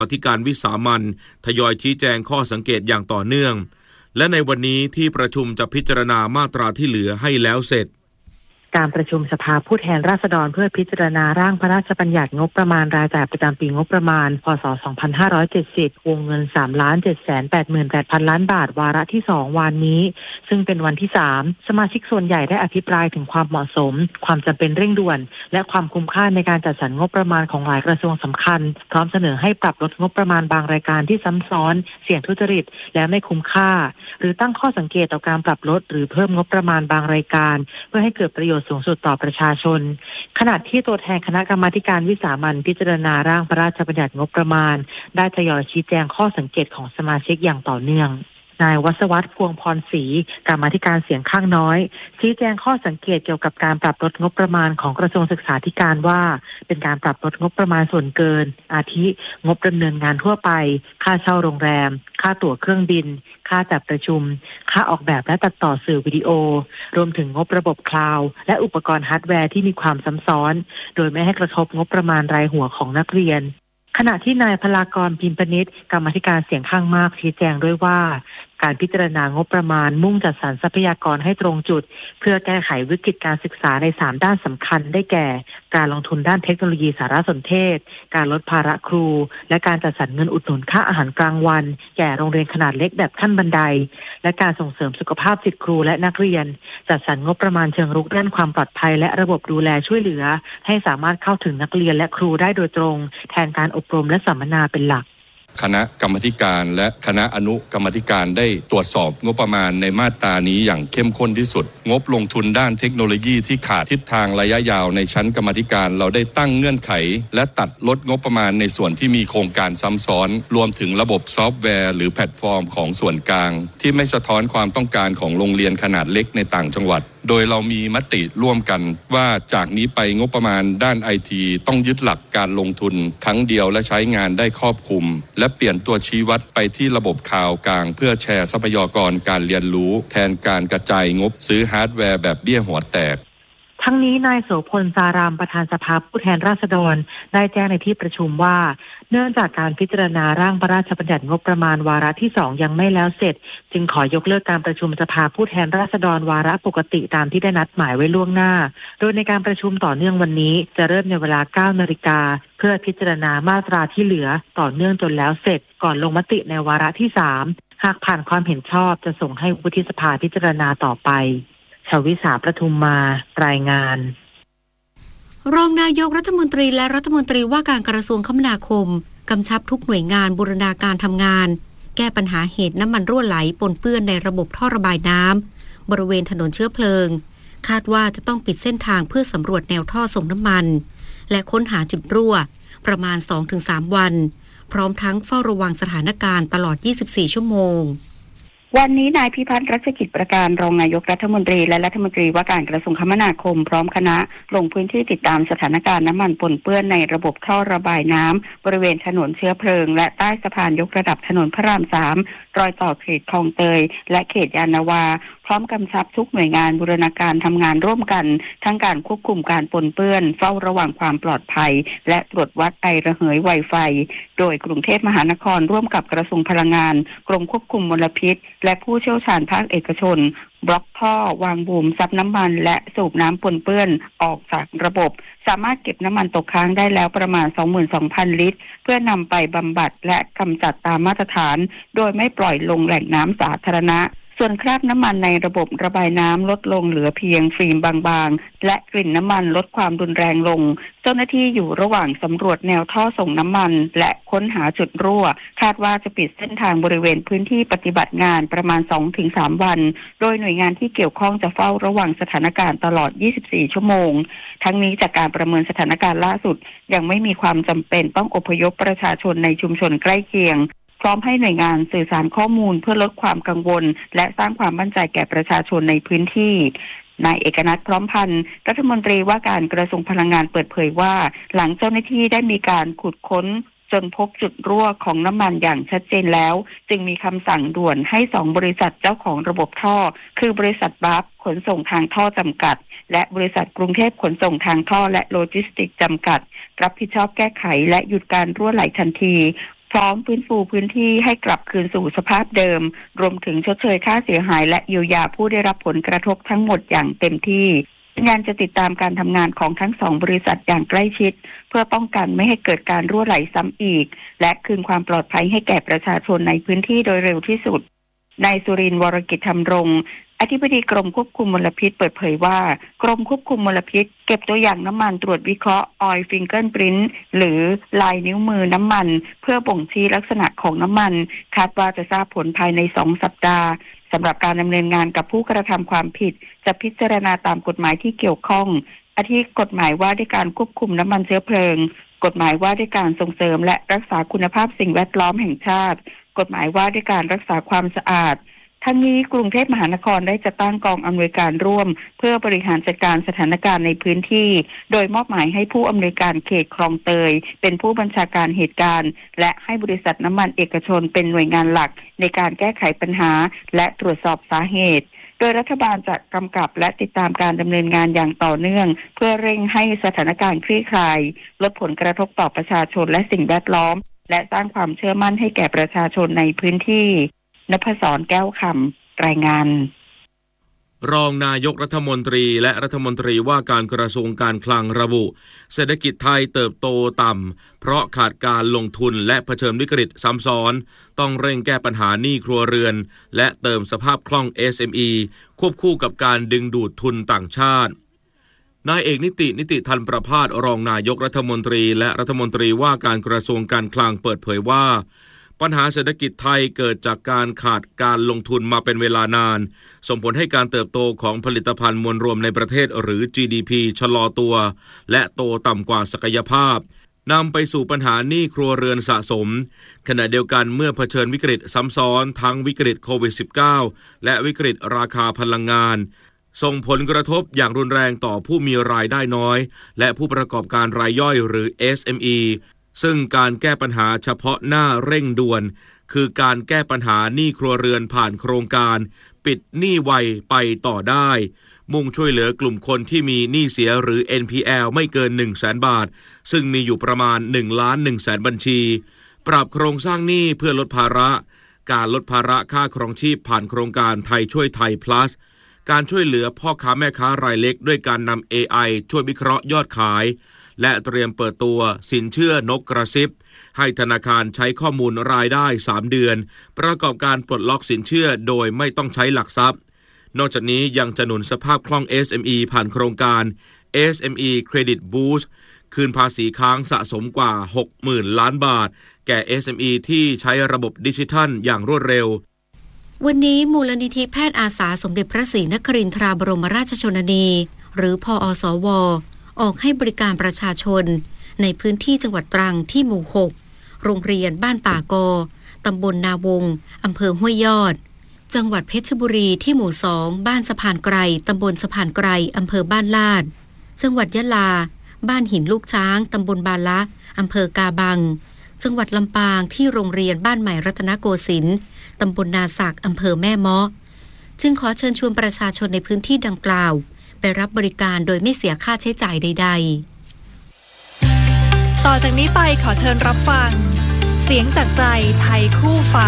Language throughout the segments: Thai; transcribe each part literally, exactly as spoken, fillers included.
ธิการวิสามัญทยอยชี้แจงข้อสังเกตอย่างต่อเนื่องและในวันนี้ที่ประชุมจะพิจารณามาตราที่เหลือให้แล้วเสร็จการประชุมสภาผู้แทนราษฎรเพื่อพิจารณาร่างพระราชบัญญัติงบประมาณรายจ่ายประจำปีงบประมาณพ.ศ. สองพันห้าร้อยเจ็ดสิบวงเงิน สามล้านเจ็ดแสนแปดหมื่นแปดพัน ล้านบาทวาระที่สองวันนี้ซึ่งเป็นวันที่สามสมาชิกส่วนใหญ่ได้อภิปรายถึงความเหมาะสมความจำเป็นเร่งด่วนและความคุ้มค่าในการจัดสรรงบประมาณของหลายกระทรวงสำคัญพร้อมเสนอให้ปรับลดงบประมาณบางรายการที่ซ้ำซ้อนเสี่ยงทุจริตและไม่คุ้มค่าหรือตั้งข้อสังเกตต่อการปรับลดหรือเพิ่มงบประมาณบางรายการเพื่อให้เกิดประโยชน์สูงสุดต่อประชาชนขณะที่ตัวแทนคณะกรรมาการวิสามัญพิจารณาร่างพระราชบัญญัติงบประมาณได้ทยอยชี้แจงข้อสังเกตของสมาชิกอย่างต่อเนื่องนายวัศวัฒน์พวงพรศรีกรรมาธิการเสียงข้างน้อยชี้แจงข้อสังเกตเกี่ยวกับการปรับลดงบประมาณของกระทรวงศึกษาธิการว่าเป็นการปรับลดงบประมาณส่วนเกินอาทิงบดำเนินงานทั่วไปค่าเช่าโรงแรมค่าตั๋วเครื่องบินค่าจัดประชุมค่าออกแบบและตัดต่อสื่อวิดีโอรวมถึงงบระบบคลาวด์และอุปกรณ์ฮาร์ดแวร์ที่มีความซ้ำซ้อนโดยไม่ให้กระทบงบประมาณรายหัวของนักเรียนขณะที่นายพลากรพิมพนิชกรรมาธิการเสียงข้างมากชี้แจงด้วยว่าการพิจารณางบประมาณมุ่งจัดสรรทรัพยากรให้ตรงจุดเพื่อแก้ไขวิกฤตการศึกษาในสามด้านสำคัญได้แก่การลงทุนด้านเทคโนโลยีสารสนเทศการลดภาระครูและการจัดสรรเงินอุดหนุนค่าอาหารกลางวันแก่โรงเรียนขนาดเล็กแบบขั้นบันไดและการส่งเสริมสุขภาพจิตครูและนักเรียนจัดสรรงบประมาณเชิงรุกด้านความปลอดภัยและระบบดูแลช่วยเหลือให้สามารถเข้าถึงนักเรียนและครูได้โดยตรงแทนการอบรมและสัมมนาเป็นหลักคณะกรรมาธิการและคณะอนุกรรมาธิการได้ตรวจสอบงบประมาณในมาตรานี้อย่างเข้มข้นที่สุดงบลงทุนด้านเทคโนโลยีที่ขาดทิศทางระยะยาวในชั้นกรรมาธิการเราได้ตั้งเงื่อนไขและตัดลดงบประมาณในส่วนที่มีโครงการซ้ำซ้อนรวมถึงระบบซอฟต์แวร์หรือแพลตฟอร์มของส่วนกลางที่ไม่สะท้อนความต้องการของโรงเรียนขนาดเล็กในต่างจังหวัดโดยเรามีมติร่วมกันว่าจากนี้ไปงบประมาณด้าน ไอ ที ต้องยึดหลักการลงทุนครั้งเดียวและใช้งานได้ครอบคลุมและเปลี่ยนตัวชี้วัดไปที่ระบบคลาวด์กลางเพื่อแชร์ทรัพยากรการเรียนรู้แทนการกระจายงบซื้อฮาร์ดแวร์แบบเบี้ยหัวแตกทั้งนี้นายโสพล สารามประธานสภาผู้แทนราษฎรได้แจ้งในที่ประชุมว่าเนื่องจากการพิจารณาร่างพระราชบัญญัติงบประมาณวาระที่สองยังไม่แล้วเสร็จจึงขอยกเลิกการประชุมสภาผู้แทนราษฎรวาระปกติตามที่ได้นัดหมายไว้ล่วงหน้าโดยในการประชุมต่อเนื่องวันนี้จะเริ่มในเวลา เก้านาฬิกาเพื่อพิจารณามาตราที่เหลือต่อเนื่องจนแล้วเสร็จก่อนลงมติในวาระที่สามหากผ่านความเห็นชอบจะส่งให้วุฒิสภาพิจารณาต่อไปชวิสาประทุมมารายงานรองนายกรัฐมนตรีและรัฐมนตรีว่าการกระทรวงคมนาคมกำชับทุกหน่วยงานบูรณาการทำงานแก้ปัญหาเหตุน้ำมันรั่วไหลปนเปื้อนในระบบท่อระบายน้ำบริเวณถนนเชื้อเพลิงคาดว่าจะต้องปิดเส้นทางเพื่อสำรวจแนวท่อส่งน้ำมันและค้นหาจุดรั่วประมาณ สองถึงสาม วันพร้อมทั้งเฝ้าระวังสถานการณ์ตลอดยี่สิบสี่ชั่วโมงวันนี้นายพิพัฒน์รัชกิจประการรองนายกรัฐมนตรีและรัฐมนตรีว่าการกระทรวงคมนาคมพร้อมคณะลงพื้นที่ติดตามสถานการณ์น้ำมันปนเปื้อนในระบบท่อระบายน้ำบริเวณถนนเชื้อเพลิงและใต้สะพานยกระดับถนนพระรามสามรอยต่อเขตคลองเตยและเขตยานนาวาพร้อมกำชับทุกหน่วยงานบูรณาการทำงานร่วมกันทั้งการควบคุมการปนเปื้อนเฝ้าระวังความปลอดภัยและตรวจวัดไอระเหยไวไฟโดยกรุงเทพมหานครร่วมกับกระทรวงพลังงานกรมควบคุมมลพิษและผู้เชี่ยวชาญภาคเอกชนบล็อกท่อวางบูมซับน้ำมันและสูบน้ำปนเปื้อนออกจากระบบสามารถเก็บน้ำมันตกค้างได้แล้วประมาณ สองหมื่นสองพัน ลิตรเพื่อนำไปบำบัดและกำจัดตามมาตรฐานโดยไม่ปล่อยลงแหล่งน้ำสาธารณะส่วนคราบน้ำมันในระบบระบายน้ำลดลงเหลือเพียงฟิล์มบางๆและกลิ่นน้ำมันลดความรุนแรงลงเจ้าหน้าที่อยู่ระหว่างสำรวจแนวท่อส่งน้ำมันและค้นหาจุดรั่วคาดว่าจะปิดเส้นทางบริเวณพื้นที่ปฏิบัติงานประมาณ สองถึงสาม วันโดยหน่วยงานที่เกี่ยวข้องจะเฝ้าระวังสถานการณ์ตลอดยี่สิบสี่ชั่วโมงทั้งนี้จากการประเมินสถานการณ์ล่าสุดยังไม่มีความจำเป็นต้องอพยพประชาชนในชุมชนใกล้เคียงพร้อมให้หน่วยงานสื่อสารข้อมูลเพื่อลดความกังวลและสร้างความมั่นใจแก่ประชาชนในพื้นที่นายเอกนัทพร้อมพันธ์รัฐมนตรีว่าการกระทรวงพลังงานเปิดเผยว่าหลังเจ้าหน้าที่ได้มีการขุดค้นจนพบจุดรั่วของน้ำมันอย่างชัดเจนแล้วจึงมีคำสั่งด่วนให้สองบริษัทเจ้าของระบบท่อคือบริษัทบัฟขนส่งทางท่อจำกัดและบริษัทกรุงเทพขนส่งทางท่อและโลจิสติกส์จำกัดรับผิดชอบแก้ไขและหยุดการรั่วไหลทันทีพร้อมฟื้นฟูพื้นที่ให้กลับคืนสู่สภาพเดิมรวมถึงชดเชยค่าเสียหายและเยียวยาผู้ได้รับผลกระทบทั้งหมดอย่างเต็มที่งานจะติดตามการทำงานของทั้งสองบริษัทอย่างใกล้ชิดเพื่อป้องกันไม่ให้เกิดการรั่วไหลซ้ำอีกและคืนความปลอดภัยให้แก่ประชาชนในพื้นที่โดยเร็วที่สุดนายสุรินทร์วรกิจธรรมรงค์อธิบดีกรมควบคุมมลพิษเปิดเผยว่ากรมควบคุมมลพิษเก็บตัวอย่างน้ำมันตรวจวิเคราะห์ Oil Fingerprint หรือลายนิ้วมือน้ำมันเพื่อบ่งชี้ลักษณะของน้ำมันคาดว่าจะทราบผลภายในสองสัปดาห์สำหรับการดำเนินงานกับผู้กระทำความผิดจะพิจารณาตามกฎหมายที่เกี่ยวข้องอาทิกฎหมายว่าด้วยการควบคุมน้ำมันเชื้อเพลิงกฎหมายว่าด้วยการส่งเสริมและรักษาคุณภาพสิ่งแวดล้อมแห่งชาติกฎหมายว่าด้วยการรักษาความสะอาดทั้งนี้กรุงเทพมหานครได้จัดตั้งกองอำนวยการร่วมเพื่อบริหารจัดการสถานการณ์ในพื้นที่โดยมอบหมายให้ผู้อำนวยการเขตคลองเตยเป็นผู้บัญชาการเหตุการณ์และให้บริษัทน้ำมันเอกชนเป็นหน่วยงานหลักในการแก้ไขปัญหาและตรวจสอบสาเหตุโดยรัฐบาลจะกำกับและติดตามการดำเนินงานอย่างต่อเนื่องเพื่อเร่งให้สถานการณ์คลี่คลายลดผลกระทบต่อประชาชนและสิ่งแวดล้อมและสร้างความเชื่อมั่นให้แก่ประชาชนในพื้นที่นภศรแก้วคำรายงานรองนายกรัฐมนตรีและรัฐมนตรีว่าการกระทรวงการคลังระบุเศรษฐกิจไทยเติบโตต่ำเพราะขาดการลงทุนและเผชิญวิกฤตซ้ำซ้อนต้องเร่งแก้ปัญหาหนี้ครัวเรือนและเติมสภาพคล่อง เอส เอ็ม อี ควบคู่กับการดึงดูดทุนต่างชาตินายเอกนิตินิติธันประภาสรองนายกรัฐมนตรีและรัฐมนตรีว่าการกระทรวงการคลังเปิดเผยว่าปัญหาเศรษฐกิจไทยเกิดจากการขาดการลงทุนมาเป็นเวลานานส่งผลให้การเติบโตของผลิตภัณฑ์มวลรวมในประเทศหรือ จี ดี พี ชะลอตัวและโตต่ำกว่าศักยภาพนำไปสู่ปัญหาหนี้ครัวเรือนสะสมขณะเดียวกันเมื่อเผชิญวิกฤตซ้ำซ้อนทั้งวิกฤตโควิด สิบเก้า และวิกฤตราคาพลังงานส่งผลกระทบอย่างรุนแรงต่อผู้มีรายได้น้อยและผู้ประกอบการรายย่อยหรือ เอส เอ็ม อีซึ่งการแก้ปัญหาเฉพาะหน้าเร่งด่วนคือการแก้ปัญหาหนี้ครัวเรือนผ่านโครงการปิดหนี้ไวไปต่อได้มุ่งช่วยเหลือกลุ่มคนที่มีหนี้เสียหรือ เอ็น พี แอล ไม่เกิน หนึ่งแสน บาทซึ่งมีอยู่ประมาณ หนึ่งล้านหนึ่งแสน บัญชีปรับโครงสร้างหนี้เพื่อลดภาระการลดภาระค่าครองชีพผ่านโครงการไทยช่วยไทย plus การช่วยเหลือพ่อค้าแม่ค้ารายเล็กด้วยการนำ เอ ไอ ช่วยวิเคราะห์ยอดขายและเตรียมเปิดตัวสินเชื่อนกกระซิบให้ธนาคารใช้ข้อมูลรายได้สามเดือนประกอบการปลดล็อกสินเชื่อโดยไม่ต้องใช้หลักทรัพย์นอกจากนี้ยังจะหนุนสภาพคล่อง เอส เอ็ม อี ผ่านโครงการ เอส เอ็ม อี Credit Boost คืนภาษีค้างสะสมกว่า หกหมื่น ล้านบาทแก่ เอส เอ็ม อี ที่ใช้ระบบดิจิทัลอย่างรวดเร็ววันนี้มูลนิธิแพทย์อาสาสมเด็จพระศรีนครินทราบรมราชชนนีหรือพอสวออกให้บริการประชาชนในพื้นที่จังหวัดตรังที่หมู่หกโรงเรียนบ้านป่ากอตำบลนาวงอำเภอห้วยยอดจังหวัดเพชรบุรีที่หมู่สองบ้านสะพานไกรตำบลสะพานไกรอำเภอบ้านลาดจังหวัดยะลาบ้านหินลูกช้างตำบลบาละอำเภอกาบังจังหวัดลำปางที่โรงเรียนบ้านใหม่รัตนโกสินทร์ตำบลนาสักอำเภอแม่เมาะจึงขอเชิญชวนประชาชนในพื้นที่ดังกล่าวไปรับบริการโดยไม่เสียค่าใช้จ่ายใดๆต่อจากนี้ไปขอเชิญรับฟังเสียงจากใจไทยคู่ฟ้า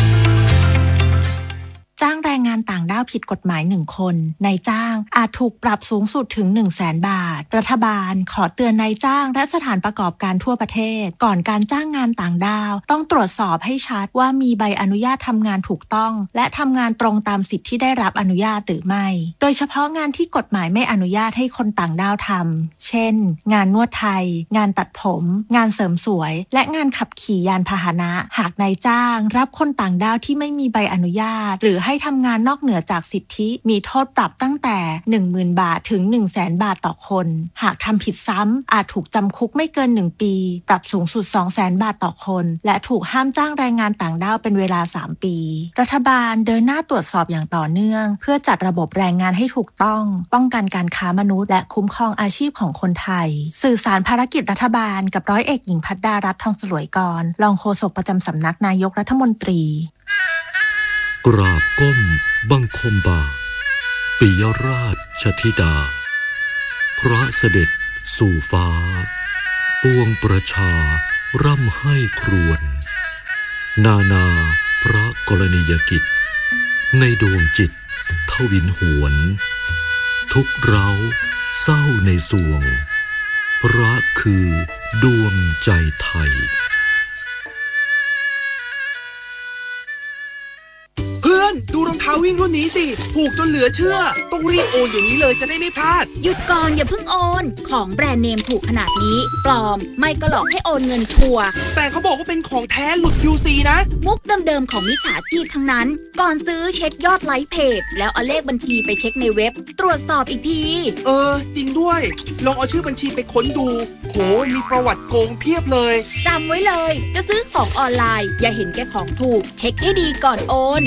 จ้างแรงงานต่างด้าวผิดกฎหมายหนึ่งคนนายจ้างอาจถูกปรับสูงสุดถึง หนึ่งแสน บาทรัฐบาลขอเตือนนายจ้างและสถานประกอบการทั่วประเทศก่อนการจ้างงานต่างด้าวต้องตรวจสอบให้ชัดว่ามีใบอนุญาตทำงานถูกต้องและทำงานตรงตามสิทธิที่ได้รับอนุญาตหรือไม่โดยเฉพาะงานที่กฎหมายไม่อนุญาตให้คนต่างด้าวทำเช่นงานนวดไทยงานตัดผมงานเสริมสวยและงานขับขี่ยานพาหนะหากนายจ้างรับคนต่างด้าวที่ไม่มีใบอนุญาตหรือให้ทำงานนอกเหนือจากสิทธิมีโทษปรับตั้งแต่ หนึ่งหมื่น บาทถึง หนึ่งแสน บาทต่อคนหากทำผิดซ้ำอาจถูกจำคุกไม่เกินหนึ่งปีปรับสูงสุด สองแสน บาทต่อคนและถูกห้ามจ้างแรงงานต่างด้าวเป็นเวลาสามปีรัฐบาลเดินหน้าตรวจสอบอย่างต่อเนื่องเพื่อจัดระบบแรงงานให้ถูกต้องป้องกันการค้ามนุษย์และคุ้มครองอาชีพของคนไทยสื่อสารภารกิจรัฐบาลกับร้อยเอกหญิงภัทรดารัตน์ทองสลวยกรรองโฆษกประจำสำนักนายกรัฐมนตรีกราบก้มบังคมบาทปิยราชธิดาพระเสด็จสู่ฟ้าปวงประชาร่ำให้ครวญนานาพระกรณียกิจในดวงจิตทวินหวนทุกเร้าเศร้าในสวงพระคือดวงใจไทยเพื่อนดูรองเท้าวิ่งรุ่นนี้สิถูกจนเหลือเชื่อต้องรีบโอนเดี๋ยวนี้เลยจะได้ไม่พลาดหยุดก่อนอย่าเพิ่งโอนของแบรนด์เนมถูกขนาดนี้ปลอมไม่ก็หลอกให้โอนเงินชัวร์แต่เขาบอกว่าเป็นของแท้หลุด ยู ซี นะมุกเดิมๆของมิจฉาชีพทั้งนั้นก่อนซื้อเช็คยอดไลค์เพจแล้วเอาเลขบัญชีไปเช็คในเว็บตรวจสอบอีกทีเออจริงด้วยลองเอาชื่อบัญชีไปค้นดูโหมีประวัติโกงเพียบเลยจำไว้เลยจะซื้อของออนไลน์อย่าเห็นแก่ของถูกเช็คให้ดีก่อนโอน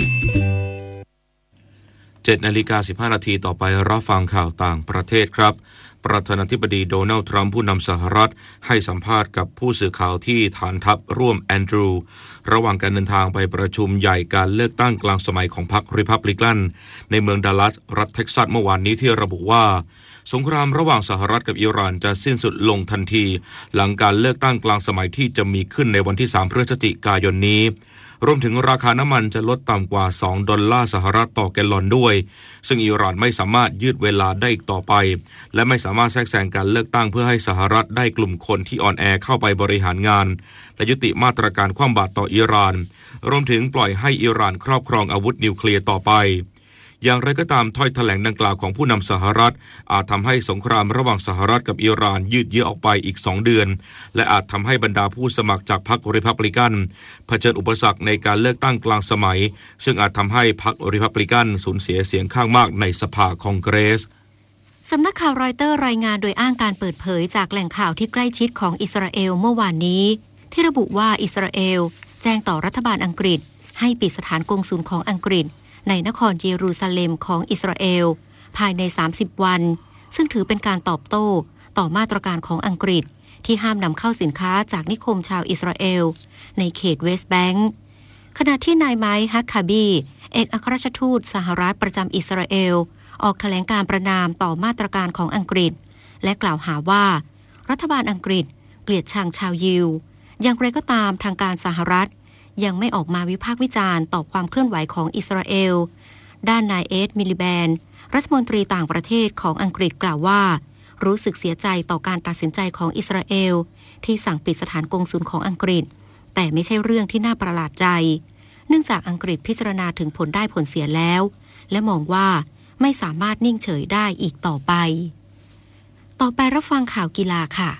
เจ็ดนาฬิกาสิบห้านาทีต่อไปรับฟังข่าวต่างประเทศครับประธานาธิบดีโดนัลด์ทรัมป์ผู้นำสหรัฐให้สัมภาษณ์กับผู้สื่อข่าวที่ฐานทัพร่วมแอนดรูว์ระหว่างการเดินทางไปประชุมใหญ่การเลือกตั้งกลางสมัยของพรรครีพับลิกันในเมืองดัลลัสรัฐเท็กซัสเมื่อวานนี้ที่ระบุว่าสงครามระหว่างสหรัฐกับอิหร่านจะสิ้นสุดลงทันทีหลังการเลือกตั้งกลางสมัยที่จะมีขึ้นในวันที่สามพฤศจิกายนนี้รวมถึงราคาน้ำมันจะลดต่ำกว่าสองดอลลาร์สหรัฐต่อแกลลอนด้วยซึ่งอิหร่านไม่สามารถยืดเวลาได้อีกต่อไปและไม่สามารถแทรกแซงการเลือกตั้งเพื่อให้สหรัฐได้กลุ่มคนที่อ่อนแอเข้าไปบริหารงานและยุติมาตรการคว่ำบาตรต่ออิหร่านรวมถึงปล่อยให้อิหร่านครอบครองอาวุธนิวเคลียร์ต่อไปอย่างไรก็ตามถ้อยแถลงดังกล่าวของผู้นำสหรัฐอาจทำให้สงครามระหว่างสหรัฐกับอิหร่านยืดเยื้อออกไปอีกสองเดือนและอาจทำให้บรรดาผู้สมัครจากพรรครีพับลิกันเผชิญอุปสรรคในการเลือกตั้งกลางสมัยซึ่งอาจทำให้พรรครีพับลิกันสูญเสียเสียงข้างมากในสภาคองเกรสสำนักข่าวรอยเตอร์รายงานโดยอ้างการเปิดเผยจากแหล่งข่าวที่ใกล้ชิดของอิสราเอลเมื่อวานนี้ที่ระบุว่าอิสราเอลแจ้งต่อรัฐบาลอังกฤษให้ปิดสถานกงสุลของอังกฤษในนครเยรูซาเล็มของอิสราเอลภายในสามสิบวันซึ่งถือเป็นการตอบโต้ต่อมาตรการของอังกฤษที่ห้ามนำเข้าสินค้าจากนิคมชาวอิสราเอลในเขตเวสต์แบงก์ขณะที่นายไมค์ฮักคาบีเอกอัครราชทูตสหรัฐประจำอิสราเอลออกแถลงการประนามต่อมาตรการของอังกฤษและกล่าวหาว่ารัฐบาลอังกฤษเกลียดชังชาวยิวอย่างไรก็ตามทางการสหรัฐยังไม่ออกมาวิพากษ์วิจารณ์ต่อความเคลื่อนไหวของอิสราเอลด้านนายเอ็ดมิลิแบนรัฐมนตรีต่างประเทศของอังกฤษกล่าวว่ารู้สึกเสียใจต่อการตัดสินใจของอิสราเอลที่สั่งปิดสถานกงสุลของอังกฤษแต่ไม่ใช่เรื่องที่น่าประหลาดใจเนื่องจากอังกฤษพิจารณาถึงผลได้ผลเสียแล้วและมองว่าไม่สามารถนิ่งเฉยได้อีกต่อไปต่อไปรับฟังข่าวกีฬาค่ะ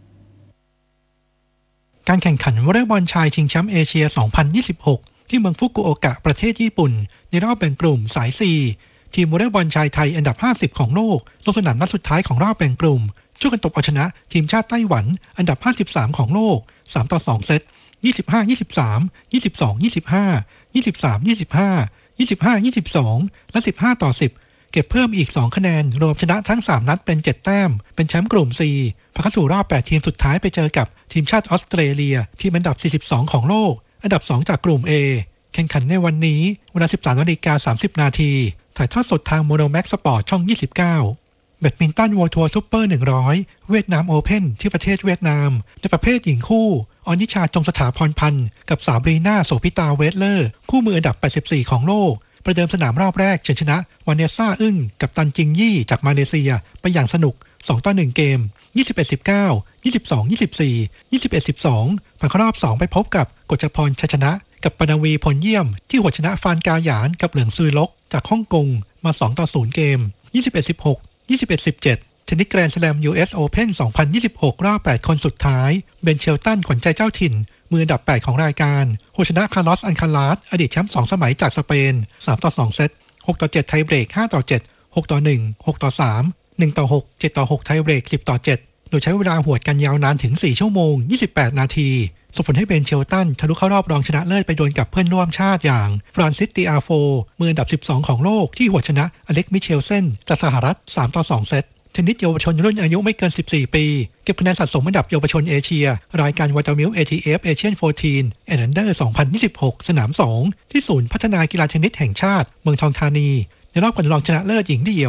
การแข่งขันวอลเลย์บอลชายชิงแชมป์เอเชีย สองพันยี่สิบหก ที่เมืองฟุกุโอกะประเทศญี่ปุ่นในรอบแบ่งกลุ่มสาย สี่ ทีมวอลเลย์บอลชายไทยอันดับ ห้าสิบ ของโลกลงสนามนัดสุดท้ายของรอบแบ่งกลุ่มช่วยกันตบเอาชนะทีมชาติไต้หวันอันดับ ห้าสิบสาม ของโลก สามต่อสอง เซต ยี่สิบห้า ยี่สิบสาม ยี่สิบสอง ยี่สิบห้า ยี่สิบสาม ยี่สิบห้า ยี่สิบห้า ยี่สิบสอง และ สิบห้าต่อสิบเก็บเพิ่มอีกสองคะแนนรวมชนะทั้งสามนัดเป็นเจ็ดแต้มเป็นแชมป์กลุ่ม ซี ผ่านเข้าสู่รอบแปดทีมสุดท้ายไปเจอกับทีมชาติออสเตรเลียทีมอันดับสี่สิบสองของโลกอันดับสองจากกลุ่ม A แข่งขันในวันนี้เวลา สิบสามนาฬิกาสามสิบนาทีถ่ายทอดสดทางโมโนแม็กซ์สปอร์ตช่องยี่สิบเก้าแบดมินตัน World Tour Super หนึ่งร้อยเวียดนามโอเพ่นที่ประเทศเวียดนามในประเภทหญิงคู่อนิชาจงสถาพรพันธ์กับสาวบรีน่าโสภิตาเวสเลอร์คู่มืออันดับแปดสิบสี่ของโลกประเดิมสนามรอบแรกเฉินชนะวานเนซ่าอึ้งกับตันจิงยี่จากมาเลเซียไปอย่างสนุกสองต่อหนึ่งเกม ยี่สิบเอ็ด สิบเก้า ยี่สิบสอง ยี่สิบสี่ ยี่สิบเอ็ด สิบสองผ่านเข้ารอบสองไปพบกับกฤษพรชัยชนะกับปนวีพลเยี่ยมที่หัวชนะฟานกาหยานกับเหลืองซือลกจากฮ่องกงมาสองต่อศูนย์เกม ยี่สิบเอ็ด สิบหก ยี่สิบเอ็ด สิบเจ็ดเทนนิสแกรนด์สแลม ยู เอส Open สองพันยี่สิบหกรอบแปดคนสุดท้ายเบนเชลตันขวัญใจเจ้าถิ่นมืออันดับแปดของรายการหัวชนะคาร์ลอสอันคาลาสอดีตแชมป์สองสมัยจากสเปนสามต่อสองเซตหกต่อเจ็ดไทยเบรกห้าต่อเจ็ด หกต่อหนึ่ง หกต่อสาม หนึ่งต่อหก เจ็ดต่อหกไทยเบรกสิบต่อเจ็ดโดยใช้เวลาหวดกันยาวนานถึงสี่ชั่วโมงยี่สิบแปดนาทีส่งผลให้เบนเชลตันทะลุเข้ารอบรองชนะเลิศไปดวลกับเพื่อนร่วมชาติอย่างฟรานซิส ติอาโฟมืออันดับสิบสองของโลกที่หัวชนะอเล็กมิเชลเซนจากสหรัฐสามต่อสองเซตเทนนิสเยาวชนรุ่นอายุไม่เกินสิบสี่ปีเก็บคะแนนสะสมอันดับเยาวชนเอเชียรายการวาตามิล เอ ที เอฟ Asian สิบสี่ and Under สองพันยี่สิบหกสนามสองที่ศูนย์พัฒนากีฬาเทนนิสแห่งชาติเมืองทองธานีในรอบการรองชนะเลิศหญิงเดี่ยวเบ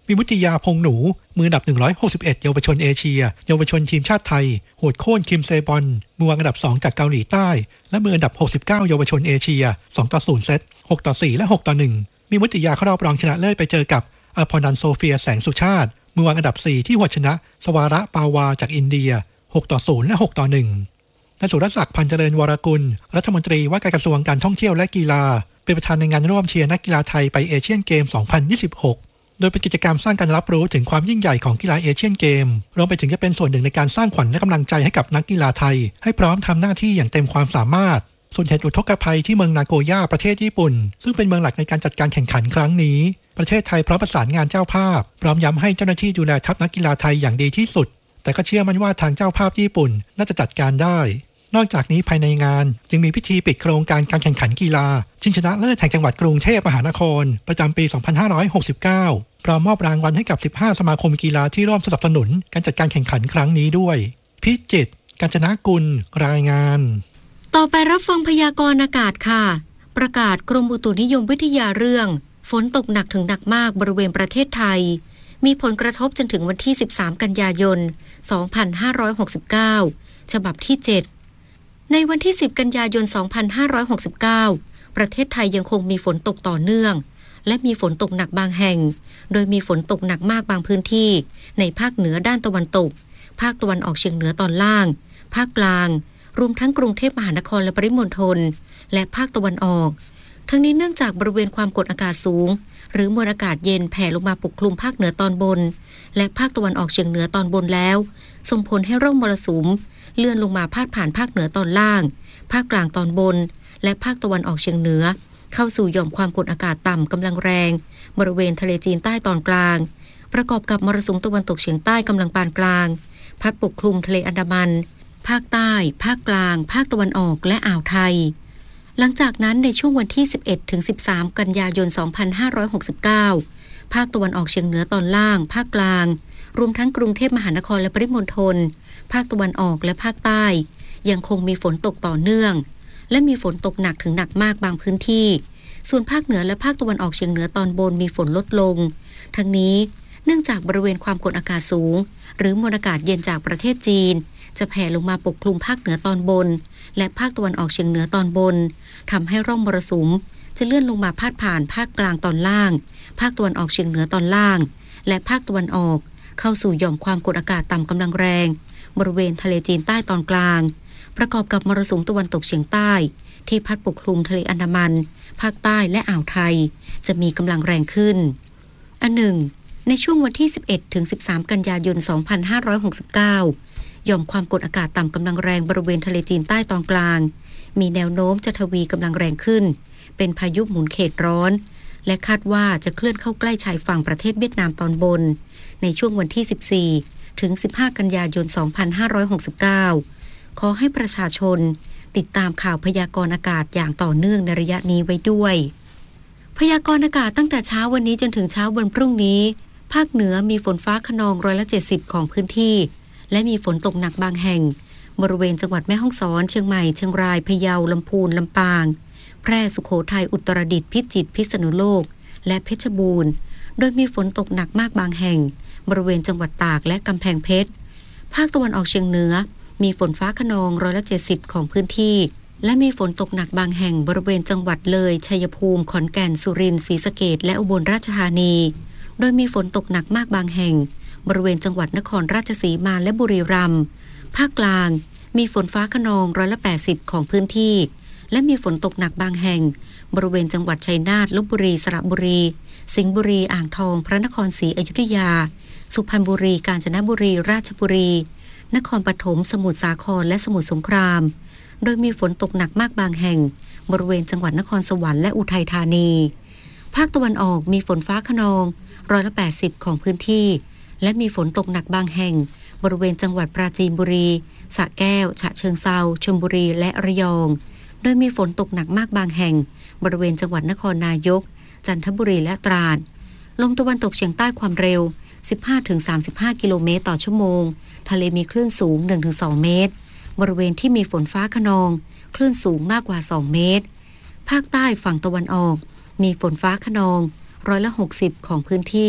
มีมุติยาพงหนูมืออันดับหนึ่งร้อยหกสิบเอ็ดเยาวชนเอเชียเยาวชนทีมชาติไทยโหดโค่นคิมเซบอนมือวางอันดับสองจากเกาหลีใต้และมืออันดับหกสิบเก้าเยาวชนเอเชียสองต่อศูนย์เซตหกต่อสี่และหกต่อหนึ่งมีมุติยาเข้ารอบรองชนะเลิศไปเจอกับอภนันท์โซเฟียแสงสุชาติมือวางอันดับสี่ที่หวดชนะสวาระปาวาจากอินเดียหกต่อศูนย์และหกต่อหนึ่งนายสุรศักดิ์พันเจริญวรกุลรัฐมนตรีว่าการกระทรวงการท่องเที่ยวและกีฬาเป็นประธานในงานร่วมเชียร์นักกีฬาไทยไปเอเชียนเกม สองพันยี่สิบหก โดยเป็นกิจกรรมสร้างการรับรู้ถึงความยิ่งใหญ่ของกีฬาเอเชียนเกมรวมไปถึงจะเป็นส่วนหนึ่งในการสร้างขวัญและกำลังใจให้กับนักกีฬาไทยให้พร้อมทำหน้าที่อย่างเต็มความสามารถส่วนเหตุอุทกภัยที่เมืองนาโกย่าประเทศญี่ปุ่นซึ่งเป็นเมืองหลักในการจัดการแข่งขันครั้งนี้ประเทศไทยพร้อมประสานงานเจ้าภาพพร้อมย้ำให้เจ้าหน้าที่ดูแลทัพนักกีฬาไทยอย่างดีที่สุดแต่ก็เชื่อมั่นว่าทางเจ้าภาพญี่ปุ่นน่าจะจัดการได้นอกจากนี้ภายในงานยังมีพิธีปิดโครงการการแข่งขันกีฬาชิงชนะเลิศแห่งจังหวัดกรุงเทพมหานครประจำปี สองพันห้าร้อยหกสิบเก้า พร้อมมอบรางวัลให้กับสิบห้าสมาคมกีฬาที่ร่วมสนับสนุนการจัดการแข่งขันครั้งนี้ด้วยพิจิตร กาญจนกุลรายงานต่อไปรับฟังพยากรณ์อากาศค่ะประกาศกรมอุตุนิยมวิทยาเรื่องฝนตกหนักถึงหนักมากบริเวณประเทศไทยมีผลกระทบจนถึงวันที่สิบสามกันยายนสองพันห้าร้อยหกสิบเก้าฉบับที่เจ็ดในวันที่สิบกันยายนสองพันห้าร้อยหกสิบเก้าประเทศไทยยังคงมีฝนตกต่อเนื่องและมีฝนตกหนักบางแห่งโดยมีฝนตกหนักมากบางพื้นที่ในภาคเหนือด้านตะวันตกภาคตะวันออกเฉียงเหนือตอนล่างภาคกลางรวมทั้งกรุงเทพมหานครและปริมณฑลและภาคตะวันออกทั้งนี้เนื่องจากบริเวณความกดอากาศสูงหรือมวลอากาศเย็นแผ่ลงมาปกคลุมภาคเหนือตอนบนและภาคตะวันออกเฉียงเหนือตอนบนแล้วส่งผลให้ร่องมรสุมเลื่อนลงมาพาดผ่านภาคเหนือตอนล่างภาคกลางตอนบนและภาคตะวันออกเฉียงเหนือเข้าสู่หย่อมความกดอากาศต่ำกำลังแรงบริเวณทะเลจีนใต้ตอนกลางประกอบกับมรสุมตะวันตกเฉียงใต้กำลังปานกลางพัดปกคลุมทะเลอันดามันภาคใต้ภาคกลางภาคตะวันออกและอ่าวไทยหลังจากนั้นในช่วงวันที่สิบเอ็ดถึงสิบสามกันยายนสองพันห้าร้อยหกสิบเก้าภาคตะวันออกเฉียงเหนือตอนล่างภาคกลางรวมทั้งกรุงเทพมหานครและปริมณฑลภาคตะวันออกและภาคใต้ยังคงมีฝนตกต่อเนื่องและมีฝนตกหนักถึงหนักมากบางพื้นที่ส่วนภาคเหนือและภาคตะวันออกเฉียงเหนือตอนบนมีฝนลดลงทั้งนี้เนื่องจากบริเวณความกดอากาศสูงหรือมวลอากาศเย็นจากประเทศจีนจะแผ่ลงมาปกคลุมภาคเหนือตอนบนและภาคตะวันออกเฉียงเหนือตอนบนทำให้ร่องมรสุมจะเลื่อนลงมาพาดผ่านภาคกลางตอนล่างภาคตะวันออกเฉียงเหนือตอนล่างและภาคตะวันออกเข้าสู่หย่อมความกดอากาศต่ำกำลังแรงบริเวณทะเลจีนใต้ตอนกลางประกอบกับมรสุมตะวันตกเฉียงใต้ที่พัดปกคลุมทะเลอันดามันภาคใต้และอ่าวไทยจะมีกำลังแรงขึ้นอันหนึ่งในช่วงวันที่สิบเอ็ดถึงสิบสามกันยายนสองพันห้าร้อยหกสิบเก้าหย่อมความกดอากาศต่ำกำลังแรงบริเวณทะเลจีนใต้ตอนกลางมีแนวโน้มจะทวีกำลังแรงขึ้นเป็นพายุหมุนเขตร้อนและคาดว่าจะเคลื่อนเข้าใกล้ชายฝั่งประเทศเวียดนามตอนบนในช่วงวันที่สิบสี่ถึงสิบห้ากันยายนสองพันห้าร้อยหกสิบเก้าขอให้ประชาชนติดตามข่าวพยากรณ์อากาศอย่างต่อเนื่องในระยะนี้ไว้ด้วยพยากรณ์อากาศตั้งแต่เช้าวันนี้จนถึงเช้าวันพรุ่งนี้ภาคเหนือมีฝนฟ้าคะนองร้อยละเจ็ดสิบของพื้นที่และมีฝนตกหนักบางแห่งบริเวณจังหวัดแม่ฮ่องสอนเชียงใหม่เชียงรายพะเยาลำพูนลำปางแพร่สุโขทัยอุตรดิตถ์พิจิตรพิษณุโลกและเพชรบูรณ์โดยมีฝนตกหนักมากบางแห่งบริเวณจังหวัดตากและกำแพงเพชรภาคตะวันออกเฉียงเหนือมีฝนฟ้าคะนองร้อยละเจ็ดสิบของพื้นที่และมีฝนตกหนักบางแห่งบริเวณจังหวัดเลยชัยภูมิขอนแก่นสุรินทร์ศรีสะเกษและอุบลราชธานีโดยมีฝนตกหนักมากบางแห่งบริเวณจังหวัดนครราชสีมาและบุรีรัมย์ภาคกลางมีฝนฟ้าคะนองร้อยละแปดสิบของพื้นที่และมีฝนตกหนักบางแห่งบริเวณจังหวัดชัยนาทลพบุรีสระบุรีสิงห์บุรีอ่างทองพระนครศรีอยุธยาสุพรรณบุรีกาญจนบุรีราชบุรีนครปฐมสมุทรสาครและสมุทรสงครามโดยมีฝนตกหนักมากบางแห่งบริเวณจังหวัดนครสวรรค์และอุทัยธานีภาคตะวันออกมีฝนฟ้าคะนองร้อยละแปดสิบของพื้นที่และมีฝนตกหนักบางแห่งบริเวณจังหวัดปราจีนบุรีสระแก้วฉะเชิงเทราชลบุรีและระยองโดยมีฝนตกหนักมากบางแห่งบริเวณจังหวัดนครนายกจันทบุรีและตราดลมตะวันตกเฉียงใต้ความเร็ว สิบห้าถึงสามสิบห้า กิโลเมตรต่อชั่วโมงทะเลมีคลื่นสูง หนึ่งถึงสอง เมตรบริเวณที่มีฝนฟ้าคะนองคลื่นสูงมากกว่าสองเมตรภาคใต้ฝั่งตะวันออกมีฝนฟ้าคะนองร้อยละหกสิบของพื้นที่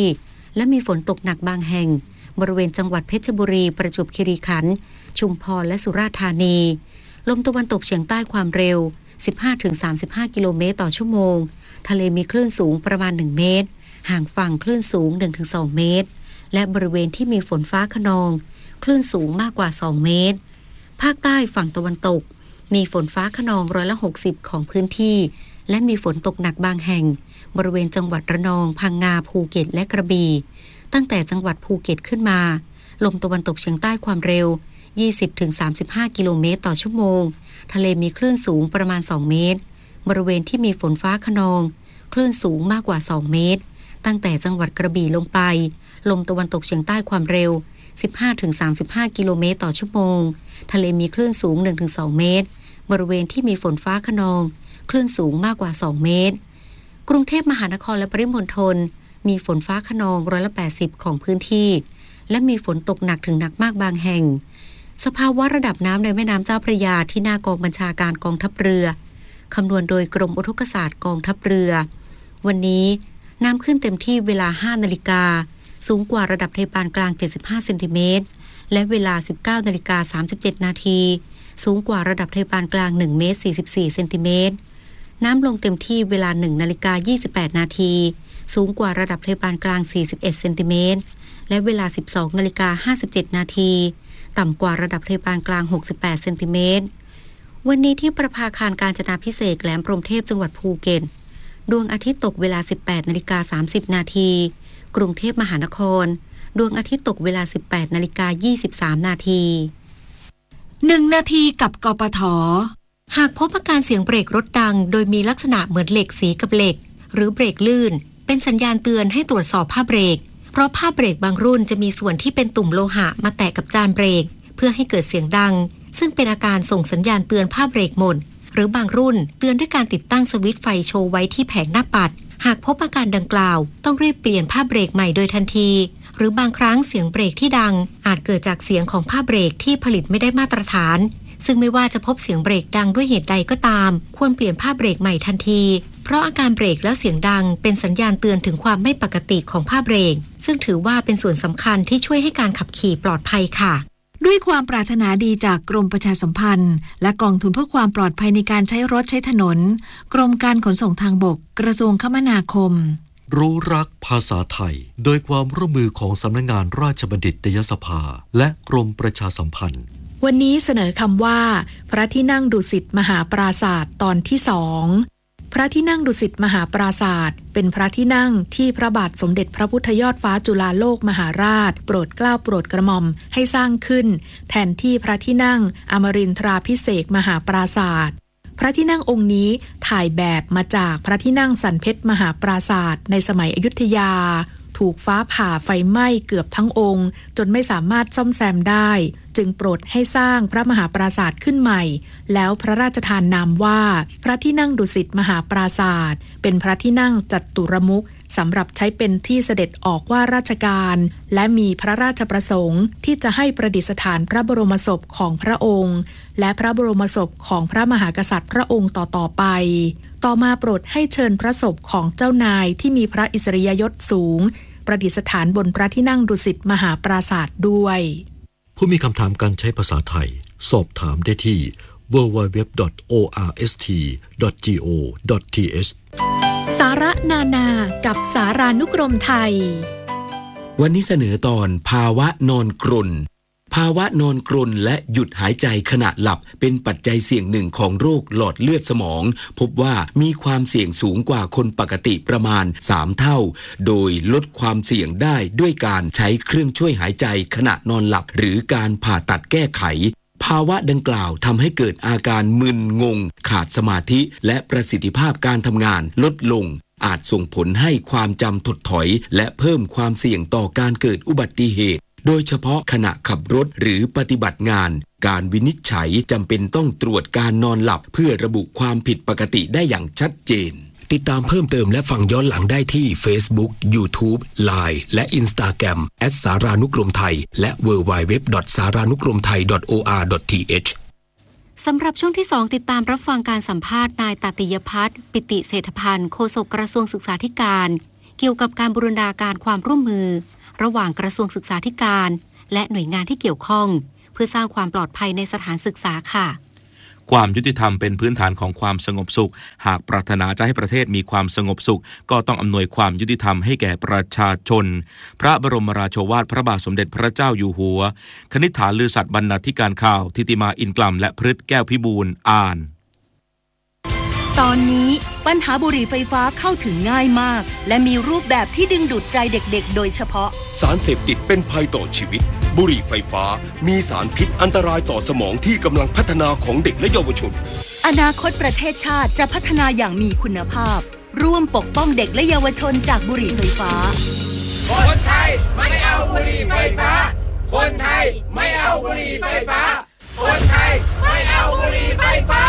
และมีฝนตกหนักบางแห่งบริเวณจังหวัดเพชรบุรีประจวบคีรีขันธ์ชุมพรและสุราษฎร์ธานีลมตะวันตกเฉียงใต้ความเร็ว สิบห้าถึงสามสิบห้า กิโลเมตรต่อชั่วโมงทะเลมีคลื่นสูงประมาณหนึ่งเมตรห่างฝั่งคลื่นสูง หนึ่งถึงสอง เมตรและบริเวณที่มีฝนฟ้าคะนองคลื่นสูงมากกว่าสองเมตรภาคใต้ฝั่งตะวันตกมีฝนฟ้าคะนองร้อยละหกสิบของพื้นที่และมีฝนตกหนักบางแห่งบริเวณจังหวัดระนองพังงาภูเก็ตและกระบี่ตั้งแต่จังหวัดภูเก็ตขึ้นมาลมตะวันตกเฉียงใต้ความเร็ว ยี่สิบถึงสามสิบห้า กิโลเมตรต่อชั่วโมงทะเลมีคลื่นสูงประมาณสองเมตรบริเวณที่มีฝนฟ้าคะนองคลื่นสูงมากกว่าสองเมตรตั้งแต่จังหวัดกระบี่ลงไปลมตะวันตกเฉียงใต้ความเร็ว สิบห้าถึงสามสิบห้า กิโลเมตรต่อชั่วโมงทะเลมีคลื่นสูง หนึ่งถึงสอง เมตรบริเวณที่มีฝนฟ้าคะนองคลื่นสูงมากกว่าสองเมตรกรุงเทพมหานครและปริมณฑลมีฝนฟ้าคะนองร้อยละแปดสิบของพื้นที่และมีฝนตกหนักถึงหนักมากบางแห่งสภาวะระดับน้ำในแม่น้ำเจ้าพระยาที่หน้ากองบัญชาการกองทัพเรือคำนวณโดยกรมอุทกศาสตร์กองทัพเรือวันนี้น้ำขึ้นเต็มที่เวลา ห้านาฬิกาสูงกว่าระดับทะเลปานกลางเจ็ดสิบห้าเซนติเมตรและเวลา สิบเก้านาฬิกาสามสิบเจ็ดนาทีสูงกว่าระดับทะเลปานกลางหนึ่งเมตรสี่สิบสี่เซนติเมตรน้ำลงเต็มที่เวลา หนึ่งนาฬิกายี่สิบแปดนาทีสูงกว่าระดับทะเลปานกลางสี่สิบเอ็ดเซนติเมตรและเวลา สิบสองนาฬิกาห้าสิบเจ็ดนาทีต่ำกว่าระดับทะเลปานกลางหกสิบแปดเซนติเมตรวันนี้ที่ประภาคารกาญจนาภิเษกแหลมพรหมเทพจังหวัดภูเก็ตดวงอาทิตย์ตกเวลา สิบแปดนาฬิกาสามสิบนาทีกรุงเทพมหานครดวงอาทิตย์ตกเวลา สิบแปดนาฬิกายี่สิบสามนาทีหนึ่งนาทีกับกปท. หากพบอาการเสียงเบรกรถดังโดยมีลักษณะเหมือนเหล็กสีกับเหล็กหรือเบรกลื่นเป็นสัญญาณเตือนให้ตรวจสอบผ้าเบรกเพราะผ้าเบรกบางรุ่นจะมีส่วนที่เป็นตุ่มโลหะมาแตะกับจานเบรกเพื่อให้เกิดเสียงดังซึ่งเป็นอาการส่งสัญญาณเตือนผ้าเบรกหมดหรือบางรุ่นเตือนด้วยการติดตั้งสวิตช์ไฟโชว์ไว้ที่แผงหน้าปัดหากพบอาการดังกล่าวต้องรีบเปลี่ยนผ้าเบรกใหม่โดยทันทีหรือบางครั้งเสียงเบรกที่ดังอาจเกิดจากเสียงของผ้าเบรกที่ผลิตไม่ได้มาตรฐานซึ่งไม่ว่าจะพบเสียงเบรกดังด้วยเหตุใดก็ตามควรเปลี่ยนผ้าเบรกใหม่ทันทีเพราะอาการเบรกแล้วเสียงดังเป็นสัญญาณเตือนถึงความไม่ปกติของผ้าเบรกซึ่งถือว่าเป็นส่วนสำคัญที่ช่วยให้การขับขี่ปลอดภัยค่ะด้วยความปรารถนาดีจากกรมประชาสัมพันธ์และกองทุนเพื่อความปลอดภัยในการใช้รถใช้ถนนกรมการขนส่งทางบกกระทรวงคมนาคมรู้รักภาษาไทยโดยความร่วมมือของสำนักงานราชบัณฑิตยสภาและกรมประชาสัมพันธ์วันนี้เสนอคำว่าพระที่นั่งดุสิตมหาปราสาทตอนที่สองพระที่นั่งดุสิตมหาปราสาทเป็นพระที่นั่งที่พระบาทสมเด็จพระพุทธยอดฟ้าจุฬาโลกมหาราชโปรดเกล้าโปรดกระหม่อมให้สร้างขึ้นแทนที่พระที่นั่งอมรินทราภิเษกมหาปราสาทพระที่นั่งองค์นี้ถ่ายแบบมาจากพระที่นั่งสันเพชรมหาปราสาทในสมัยอยุธยาถูกฟ้าผ่าไฟไหม้เกือบทั้งองค์จนไม่สามารถซ่อมแซมได้จึงโปรดให้สร้างพระมหาปราสาทขึ้นใหม่แล้วพระราชทานนามว่าพระที่นั่งดุสิตมหาปราสาทเป็นพระที่นั่งจัตุรมุขสำหรับใช้เป็นที่เสด็จออกว่าราชการและมีพระราชประสงค์ที่จะให้ประดิษฐานพระบรมศพของพระองค์และพระบรมศพของพระมหากษัตริย์พระองค์ต่อๆไปต่อมาโปรดให้เชิญพระศพของเจ้านายที่มีพระอิสริยยศสูงประดิษฐานบนพระที่นั่งดุสิตมหาปราสาทด้วยผู้มีคำถามการใช้ภาษาไทยสอบถามได้ที่ ดับเบิลยู ดับเบิลยู ดับเบิลยู ดอท โอ อาร์ เอส ที ดอท จี โอ ดอท ที เอชสาระนานากับสารานุกรมไทยวันนี้เสนอตอนภาวะนอนกรนภาวะนอนกรนและหยุดหายใจขณะหลับเป็นปัจจัยเสี่ยงหนึ่งของโรคหลอดเลือดสมองพบว่ามีความเสี่ยงสูงกว่าคนปกติประมาณสามเท่าโดยลดความเสี่ยงได้ด้วยการใช้เครื่องช่วยหายใจขณะนอนหลับหรือการผ่าตัดแก้ไขภาวะดังกล่าวทำให้เกิดอาการมึนงงขาดสมาธิและประสิทธิภาพการทำงานลดลงอาจส่งผลให้ความจำถดถอยและเพิ่มความเสี่ยงต่อการเกิดอุบัติเหตุโดยเฉพาะขณะขับรถหรือปฏิบัติงานการวินิจฉัยจำเป็นต้องตรวจการนอนหลับเพื่อระบุความผิดปกติได้อย่างชัดเจนติดตามเพิ่มเติมและฟังย้อนหลังได้ที่ Facebook YouTube ไลน์ และ Instagram แอท สารานุกรมไทยและ ดับเบิลยู ดับเบิลยู ดับเบิลยู ดอท สารานุกรมไทย ดอท โอ อาร์ ดอท ที เอชสำหรับช่วงที่สองติดตามรับฟังการสัมภาษณ์นายตติยพัฒน์ปิติเศรษฐพันธ์โฆษกกระทรวงศึกษาธิการเกี่ยวกับการบูรณาการความร่วมมือระหว่างกระทรวงศึกษาธิการและหน่วยงานที่เกี่ยวข้องเพื่อสร้างความปลอดภัยในสถานศึกษาค่ะความยุติธรรมเป็นพื้นฐานของความสงบสุขหากปรารถนาจะให้ประเทศมีความสงบสุขก็ต้องอำนวยความยุติธรรมให้แก่ประชาชนพระบรมราโชวาทพระบาทสมเด็จพระเจ้าอยู่หัวคณิษฐาลือสัตย์บรรณาธิการข่าวทิติมาอินกลัมและพฤทธิ์แก้วพิบูลอ่านตอนนี้ปัญหาบุหรี่ไฟฟ้าเข้าถึงง่ายมากและมีรูปแบบที่ดึงดูดใจเด็กๆโดยเฉพาะสารเสพติดเป็นภัยต่อชีวิตบุหรี่ไฟฟ้ามีสารพิษอันตรายต่อสมองที่กำลังพัฒนาของเด็กและเยาวชนอนาคตประเทศชาติจะพัฒนาอย่างมีคุณภาพร่วมปกป้องเด็กและเยาวชนจากบุหรี่ไฟฟ้าคนไทยไม่เอาบุหรี่ไฟฟ้าคนไทยไม่เอาบุหรี่ไฟฟ้าคนไทยไม่เอาบุหรี่ไฟฟ้า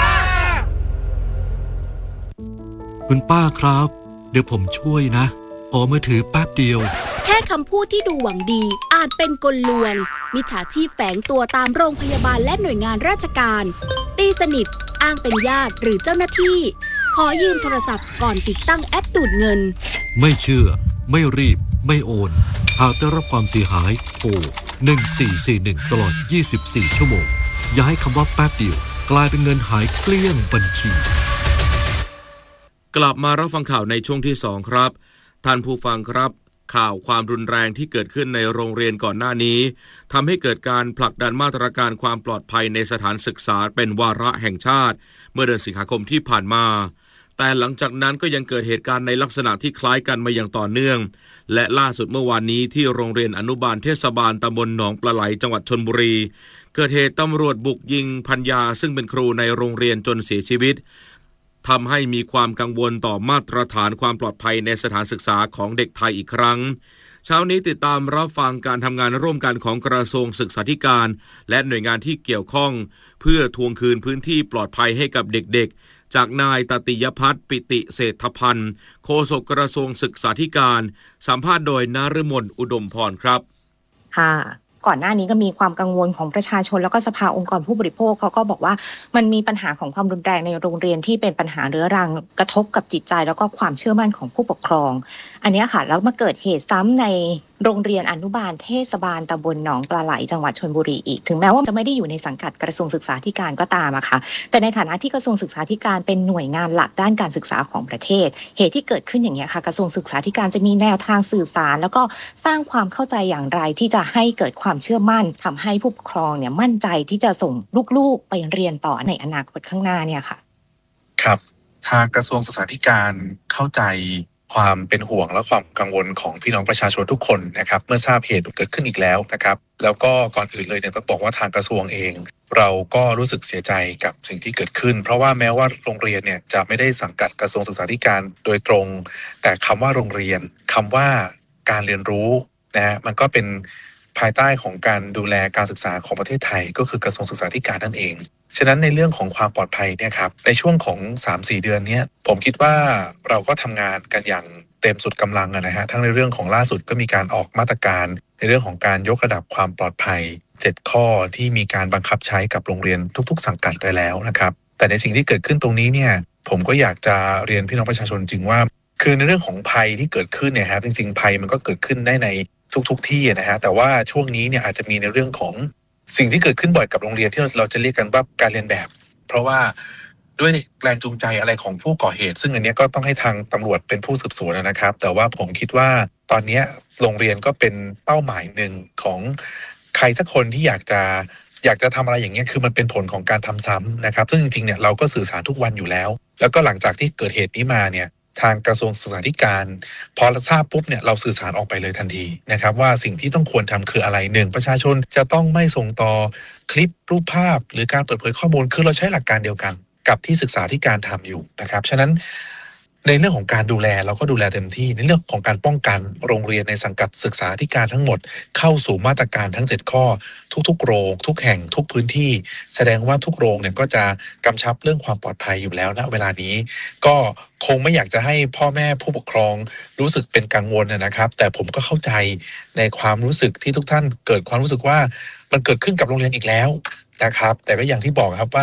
คุณป้าครับเดี๋ยวผมช่วยนะขอมือถือแป๊บเดียวแค่คำพูดที่ดูหวังดีอาจเป็นกลลวงมิจฉาชีพแฝงตัวตามโรงพยาบาลและหน่วยงานราชการตีสนิทอ้างเป็นญาติหรือเจ้าหน้าที่ขอยืมโทรศัพท์ก่อนติดตั้งแอปดูดเงินไม่เชื่อไม่รีบไม่โอนหากได้รับความเสียหายโทรหนึ่งสี่สี่หนึ่งตลอดยี่สิบสี่ชั่วโมงอย่าให้คำว่าแป๊บเดียวกลายเป็นเงินหายเกลี้ยงบัญชีกลับมารับฟังข่าวในช่วงที่สองครับท่านผู้ฟังครับข่าวความรุนแรงที่เกิดขึ้นในโรงเรียนก่อนหน้านี้ทำให้เกิดการผลักดันมาตรการความปลอดภัยในสถานศึกษาเป็นวาระแห่งชาติเมื่อเดือนสิงหาคมที่ผ่านมาแต่หลังจากนั้นก็ยังเกิดเหตุการณ์ในลักษณะที่คล้ายกันมาอย่างต่อเนื่องและล่าสุดเมื่อวานนี้ที่โรงเรียนอนุบาลเทศบาลตำบลหนองปลาไหลจังหวัดชลบุรีเกิดเหตุตำรวจบุกยิงภรรยาซึ่งเป็นครูในโรงเรียนจนเสียชีวิตทำให้มีความกังวลต่อมาตรฐานความปลอดภัยในสถานศึกษาของเด็กไทยอีกครั้งเช้านี้ติดตามรับฟังการทำงานร่วมกันของกระทรวงศึกษาธิการและหน่วยงานที่เกี่ยวข้องเพื่อทวงคืนพื้นที่ปลอดภัยให้กับเด็กๆจากนายตติยพัฒน์ปิติเศรษฐพันธ์โฆษกกระทรวงศึกษาธิการสัมภาษณ์โดยนฤมลอุดมพรครับค่ะก่อนหน้านี้ก็มีความกังวลของประชาชนแล้วก็สภาองค์กรผู้บริโภคเขาก็บอกว่ามันมีปัญหาของความรุนแรงในโรงเรียนที่เป็นปัญหาเรื้อรังกระทบกับจิตใจแล้วก็ความเชื่อมั่นของผู้ปกครองอันนี้ค่ะแล้วมาเกิดเหตุซ้ำในโรงเรียนอนุบาลเทศบาลตำบลหนองปลาไหลจังหวัดชลบุรีอีกถึงแม้ว่าจะไม่ได้อยู่ในสังกัดกระทรวงศึกษาธิการก็ตามอะค่ะแต่ในฐานะที่กระทรวงศึกษาธิการเป็นหน่วยงานหลักด้านการศึกษาของประเทศเหตุที่เกิดขึ้นอย่างนี้ค่ะกระทรวงศึกษาธิการจะมีแนวทางสื่อสารแล้วก็สร้างความเข้าใจอย่างไรที่จะให้เกิดความเชื่อมั่นทำให้ผู้ปกครองเนี่ยมั่นใจที่จะส่งลูกๆไปเรียนต่อในอนาคตข้างหน้าเนี่ยค่ะครับทางกระทรวงศึกษาธิการเข้าใจความเป็นห่วงและความกังวลของพี่น้องประชาชนทุกคนนะครับเมื่อทราบเหตุเกิดขึ้นอีกแล้วนะครับแล้วก็ก่อนอื่นเลยเนี่ยต้องบอกว่าทางกระทรวงเองเราก็รู้สึกเสียใจกับสิ่งที่เกิดขึ้นเพราะว่าแม้ว่าโรงเรียนเนี่ยจะไม่ได้สังกัดกระทรวงศึกษาธิการโดยตรงแต่คำว่าโรงเรียนคำว่าการเรียนรู้นะฮะมันก็เป็นภายใต้ของการดูแลการศึกษาของประเทศไทยก็คือกระทรวงศึกษาธิการนั่นเองฉะนั้นในเรื่องของความปลอดภัยเนี่ยครับในช่วงของ สามถึงสี่ เดือนนี้ผมคิดว่าเราก็ทำงานกันอย่างเต็มสุดกำลังนะฮะทั้งในเรื่องของล่าสุดก็มีการออกมาตรการในเรื่องของการยกระดับความปลอดภัยเจ็ดข้อที่มีการบังคับใช้กับโรงเรียนทุกๆสังกัดได้แล้วนะครับแต่ในสิ่งที่เกิดขึ้นตรงนี้เนี่ยผมก็อยากจะเรียนพี่น้องประชาชนจริงว่าคือในเรื่องของภัยที่เกิดขึ้นเนี่ยครับจริงๆภัยมันก็เกิดขึ้นได้ในทุกๆที่นะฮะแต่ว่าช่วงนี้เนี่ยอาจจะมีในเรื่องของสิ่งที่เกิดขึ้นบ่อยกับโรงเรียนที่เราจะเรียกกันว่าการเรียนแบบเพราะว่าด้วยแรงจูงใจอะไรของผู้ก่อเหตุซึ่งอันนี้ก็ต้องให้ทางตำรวจเป็นผู้สืบสวนนะครับแต่ว่าผมคิดว่าตอนนี้โรงเรียนก็เป็นเป้าหมายหนึ่งของใครสักคนที่อยากจะอยากจะทำอะไรอย่างเงี้ยคือมันเป็นผลของการทำซ้ำนะครับซึ่งจริงๆเนี่ยเราก็สื่อสารทุกวันอยู่แล้วแล้วก็หลังจากที่เกิดเหตุนี้มาเนี่ยทางกระทรวงศึกษาธิการพอทราบปุ๊บเนี่ยเราสื่อสารออกไปเลยทันทีนะครับว่าสิ่งที่ต้องควรทำคืออะไรหนึ่งประชาชนจะต้องไม่ส่งต่อคลิปรูปภาพหรือการเปิดเผยข้อมูลคือเราใช้หลักการเดียวกันกับที่ศึกษาธิการทำอยู่นะครับฉะนั้นในเรื่องของการดูแลเราก็ดูแลเต็มที่ในเรื่องของการป้องกันโรงเรียนในสังกัดศึกษาธิการทั้งหมดเข้าสู่มาตรการทั้งเจ็ดข้อทุกๆโรงทุกแห่งทุกพื้นที่แสดงว่าทุกโรงเนี่ยก็จะกำชับเรื่องความปลอดภัยอยู่แล้วณเวลานี้ก็คงไม่อยากจะให้พ่อแม่ผู้ปกครองรู้สึกเป็นกังวลนะครับแต่ผมก็เข้าใจในความรู้สึกที่ทุกท่านเกิดความรู้สึกว่ามันเกิดขึ้นกับโรงเรียนอีกแล้วนะครับแต่ก็อย่างที่บอกครับว่า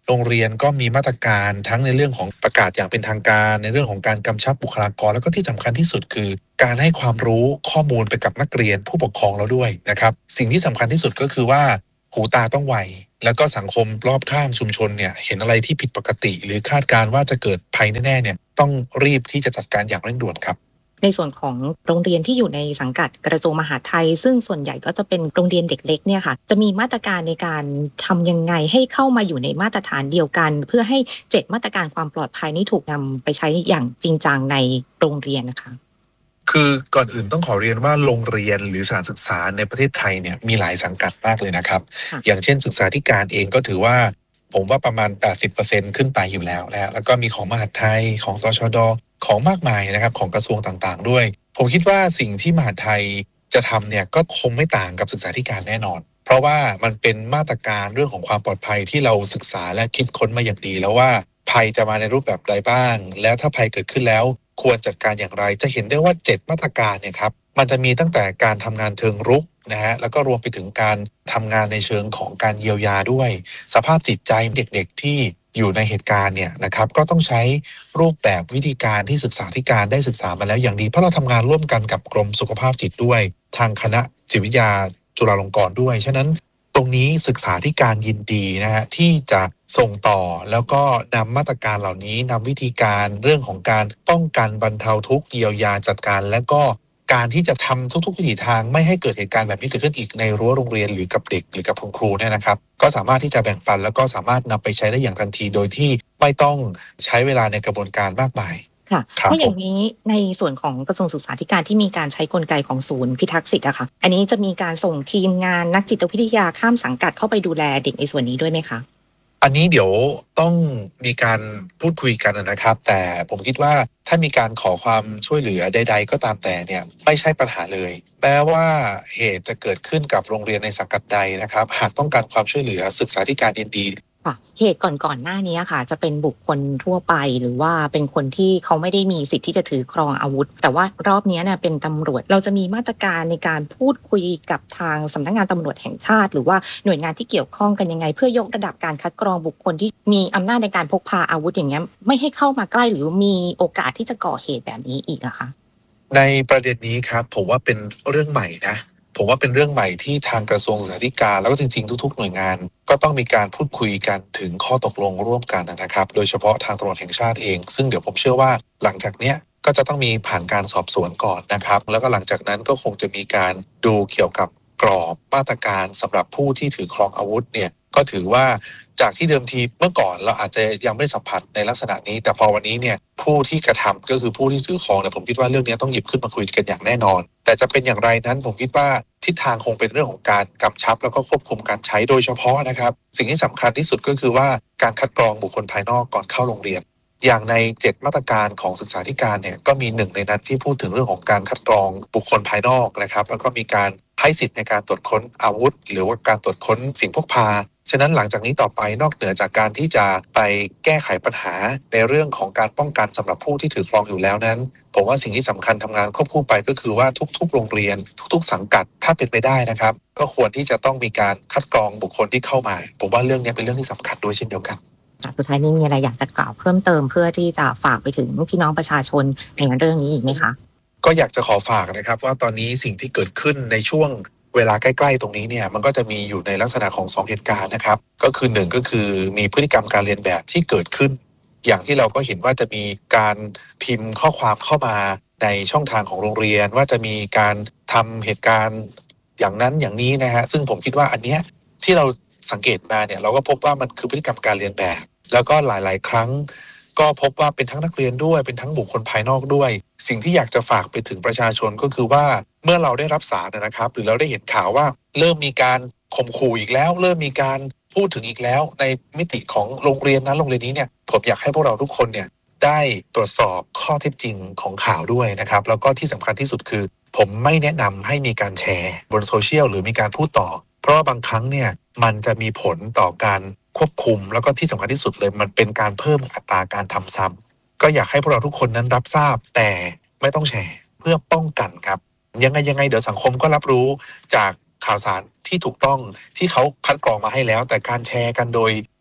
โรงเรียนก็มีมาตรการทั้งในเรื่องของประกาศอย่างเป็นทางการในเรื่องของการกำชับบุคลากรแล้วก็ที่สำคัญที่สุดคือการให้ความรู้ข้อมูลไปกับนักเรียนผู้ปกครองเราด้วยนะครับสิ่งที่สำคัญที่สุดก็คือว่าหูตาต้องไวแล้วก็สังคมรอบข้างชุมชนเนี่ยเห็นอะไรที่ผิดปกติหรือคาดการณ์ว่าจะเกิดภัยแน่ๆเนี่ยต้องรีบที่จะจัดการอย่างเร่งด่วนครับในส่วนของโรงเรียนที่อยู่ในสังกัดกระทรวงมหาดไทยซึ่งส่วนใหญ่ก็จะเป็นโรงเรียนเด็กเล็กเนี่ยค่ะจะมีมาตรการในการทำยังไงให้เข้ามาอยู่ในมาตรฐานเดียวกันเพื่อให้เจ็ดมาตรการความปลอดภัยนี้ถูกนำไปใช้อย่างจริงจังในโรงเรียนนะคะคือก่อนอื่นต้องขอเรียนว่าโรงเรียนหรือสถานศึกษาในประเทศไทยเนี่ยมีหลายสังกัดมากเลยนะครับอย่างเช่นศึกษาธิการเองก็ถือว่าผมว่าประมาณ แปดสิบเปอร์เซ็นต์ ขึ้นไปอยู่แล้วนะแล้วก็มีของมหาดไทยของตชด.ของมากมายนะครับของกระทรวงต่างๆด้วยผมคิดว่าสิ่งที่มหาดไทยจะทำเนี่ยก็คงไม่ต่างกับศึกษาธิการแน่นอนเพราะว่ามันเป็นมาตรการเรื่องของความปลอดภัยที่เราศึกษาและคิดค้นมาอย่างดีแล้วว่าภัยจะมาในรูปแบบใดบ้างแล้วถ้าภัยเกิดขึ้นแล้วควรจัดการอย่างไรจะเห็นได้ว่าเจ็ดมาตรการเนี่ยครับมันจะมีตั้งแต่การทำงานเชิงรุกนะฮะแล้วก็รวมไปถึงการทำงานในเชิงของการเยียวยาด้วยสภาพจิตใจเด็กๆที่อยู่ในเหตุการณ์เนี่ยนะครับก็ต้องใช้รูปแบบวิธีการที่ศึกษาธิการได้ศึกษามาแล้วอย่างดีเพราะเราทำงานร่วมกันกับกรมสุขภาพจิตด้วยทางคณะจิตวิทยาจุฬาลงกรณ์ด้วยฉะนั้นตรงนี้ศึกษาธิการยินดีนะฮะที่จะส่งต่อแล้วก็นำมาตรการเหล่านี้นำวิธีการเรื่องของการป้องกันบรรเทาทุกข์เยียวยาจัดการและก็การที่จะทำทุกๆวิถีทางไม่ให้เกิดเหตุการณ์แบบนี้เกิดขึ้นอีกในรั้วโรงเรียนหรือกับเด็กหรือกับคุณครูเนี่ยนะครับก็สามารถที่จะแบ่งปันแล้วก็สามารถนำไปใช้ได้อย่างทันทีโดยที่ไม่ต้องใช้เวลาในกระบวนการมากมายค่ะเพราะอย่างนี้ในส่วนของกระทรวงศึกษาธิการที่มีการใช้กลไกของศูนย์พิทักษ์สิทธิ์อะค่ะอันนี้จะมีการส่งทีมงานนักจิตวิทยาข้ามสังกัดเข้าไปดูแลเด็กในส่วนนี้ด้วยไหมคะอันนี้เดี๋ยวต้องมีการพูดคุยกันนะครับแต่ผมคิดว่าถ้ามีการขอความช่วยเหลือใดๆก็ตามแต่เนี่ยไม่ใช่ปัญหาเลยแม้ว่าเหตุจะเกิดขึ้นกับโรงเรียนในสังกัดใดนะครับหากต้องการความช่วยเหลือศึกษาธิการยินดีค่ะเหตุก่อนๆหน้านี้ค่ะจะเป็นบุคคลทั่วไปหรือว่าเป็นคนที่เขาไม่ได้มีสิทธิ์ที่จะถือครองอาวุธแต่ว่ารอบนี้เนี่ยเป็นตำรวจเราจะมีมาตรการในการพูดคุยกับทางสำนักงานตำรวจแห่งชาติหรือว่าหน่วยงานที่เกี่ยวข้องกันยังไงเพื่อยกระดับการคัดกรองบุคคลที่มีอำนาจในการพกพาอาวุธอย่างเงี้ยไม่ให้เข้ามาใกล้หรือมีโอกาสที่จะก่อเหตุแบบนี้อีกอะคะในประเด็นนี้ครับผมว่าเป็นเรื่องใหม่นะผมว่าเป็นเรื่องใหม่ที่ทางกระทรวงศึกษาธิการแล้วก็จริงๆทุกๆหน่วยงานก็ต้องมีการพูดคุยกันถึงข้อตกลงร่วมกันนะครับโดยเฉพาะทางตำรวจแห่งชาติเองซึ่งเดี๋ยวผมเชื่อว่าหลังจากเนี้ยก็จะต้องมีผ่านการสอบสวนก่อนนะครับแล้วก็หลังจากนั้นก็คงจะมีการดูเกี่ยวกับกรอบมาตรการสำหรับผู้ที่ถือครองอาวุธเนี่ยก็ถือว่าจากที่เดิมทีเมื่อก่อนเราอาจจะยังไม่สัมผัสในลักษณะนี้แต่พอวันนี้เนี่ยผู้ที่กระทำก็คือผู้ที่ถือครองเนี่ยผมคิดว่าเรื่องนี้ต้องหยิบขึ้นมาคุยกันอย่างแน่นอนแต่จะเป็นอย่างไรนั้นผมคิดว่าทิศทางคงเป็นเรื่องของการกำชับแล้วก็ควบคุมการใช้โดยเฉพาะนะครับสิ่งที่สำคัญที่สุดก็คือว่าการคัดกรองบุคคลภายนอกก่อนเข้าโรงเรียนอย่างในเจ็ดมาตรการของศึกษาธิการเนี่ยก็มีหนึ่งในนั้นที่พูดถึงเรื่องของการคัดกรองบุคคลภายนอกนะครับแล้วก็มีการให้สิทธิ์ในการตรวจค้นอาวุธหรือว่าการตรวจค้นสิ่งพกพาฉะนั้นหลังจากนี้ต่อไปนอกเหนือจากการที่จะไปแก้ไขปัญหาในเรื่องของการป้องกันสำหรับผู้ที่ถือครองอยู่แล้วนั้นผมว่าสิ่งที่สำคัญทำงานควบคู่ไปก็คือว่าทุกๆโรงเรียนทุกๆสังกัดถ้าเป็นไปได้นะครับก็ควรที่จะต้องมีการคัดกรองบุคคลที่เข้ามาผมว่าเรื่องนี้เป็นเรื่องที่สำคัญด้วยเช่นเดียวกันสุดท้ายนี้มีอะไรอยากจะกล่าวเพิ่มเติมเพื่อที่จะฝากไปถึงพี่น้องประชาชนในเรื่องนี้อีกไหมคะก็อยากจะขอฝากนะครับว่าตอนนี้สิ่งที่เกิดขึ้นในช่วงเวลาใกล้ๆตรงนี้เนี่ยมันก็จะมีอยู่ในลักษณะของสองเหตุการณ์นะครับก็คือหนึ่งก็คือมีพฤติกรรมการเรียนแบบที่เกิดขึ้นอย่างที่เราก็เห็นว่าจะมีการพิมพ์ข้อความเข้ามาในช่องทางของโรงเรียนว่าจะมีการทำเหตุการณ์อย่างนั้นอย่างนี้นะฮะซึ่งผมคิดว่าอันเนี้ยที่เราสังเกตมาเนี่ยเราก็พบว่ามันคือพฤติกรรมการเรียนแบบแล้วก็หลายๆครั้งก็พบว่าเป็นทั้งนักเรียนด้วยเป็นทั้งบุคคลภายนอกด้วยสิ่งที่อยากจะฝากไปถึงประชาชนก็คือว่าเมื่อเราได้รับสารนะครับหรือเราได้เห็นข่าวว่าเริ่มมีการข่มขู่อีกแล้วเริ่มมีการพูดถึงอีกแล้วในมิติของโรงเรียนนั้นโรงเรียนนี้เนี่ยผมอยากให้พวกเราทุกคนเนี่ยได้ตรวจสอบข้อเท็จจริงของข่าวด้วยนะครับแล้วก็ที่สำคัญที่สุดคือผมไม่แนะนำให้มีการแชร์บนโซเชียลหรือมีการพูดต่อเพราะว่าบางครั้งเนี่ยมันจะมีผลต่อการควบคุมแล้วก็ที่สำคัญที่สุดเลยมันเป็นการเพิ่มอัตราการทำซ้ำก็อยากให้พวกเราทุกคนนั้นรับทราบแต่ไม่ต้องแชร์เพื่อป้องกันครับยังไงยังไงเดี๋ยวสังคมก็รับรู้จากข่าวสารที่ถูกต้องที่เขาคัดกรองมาให้แล้วแต่การแชร์กันโดยบุ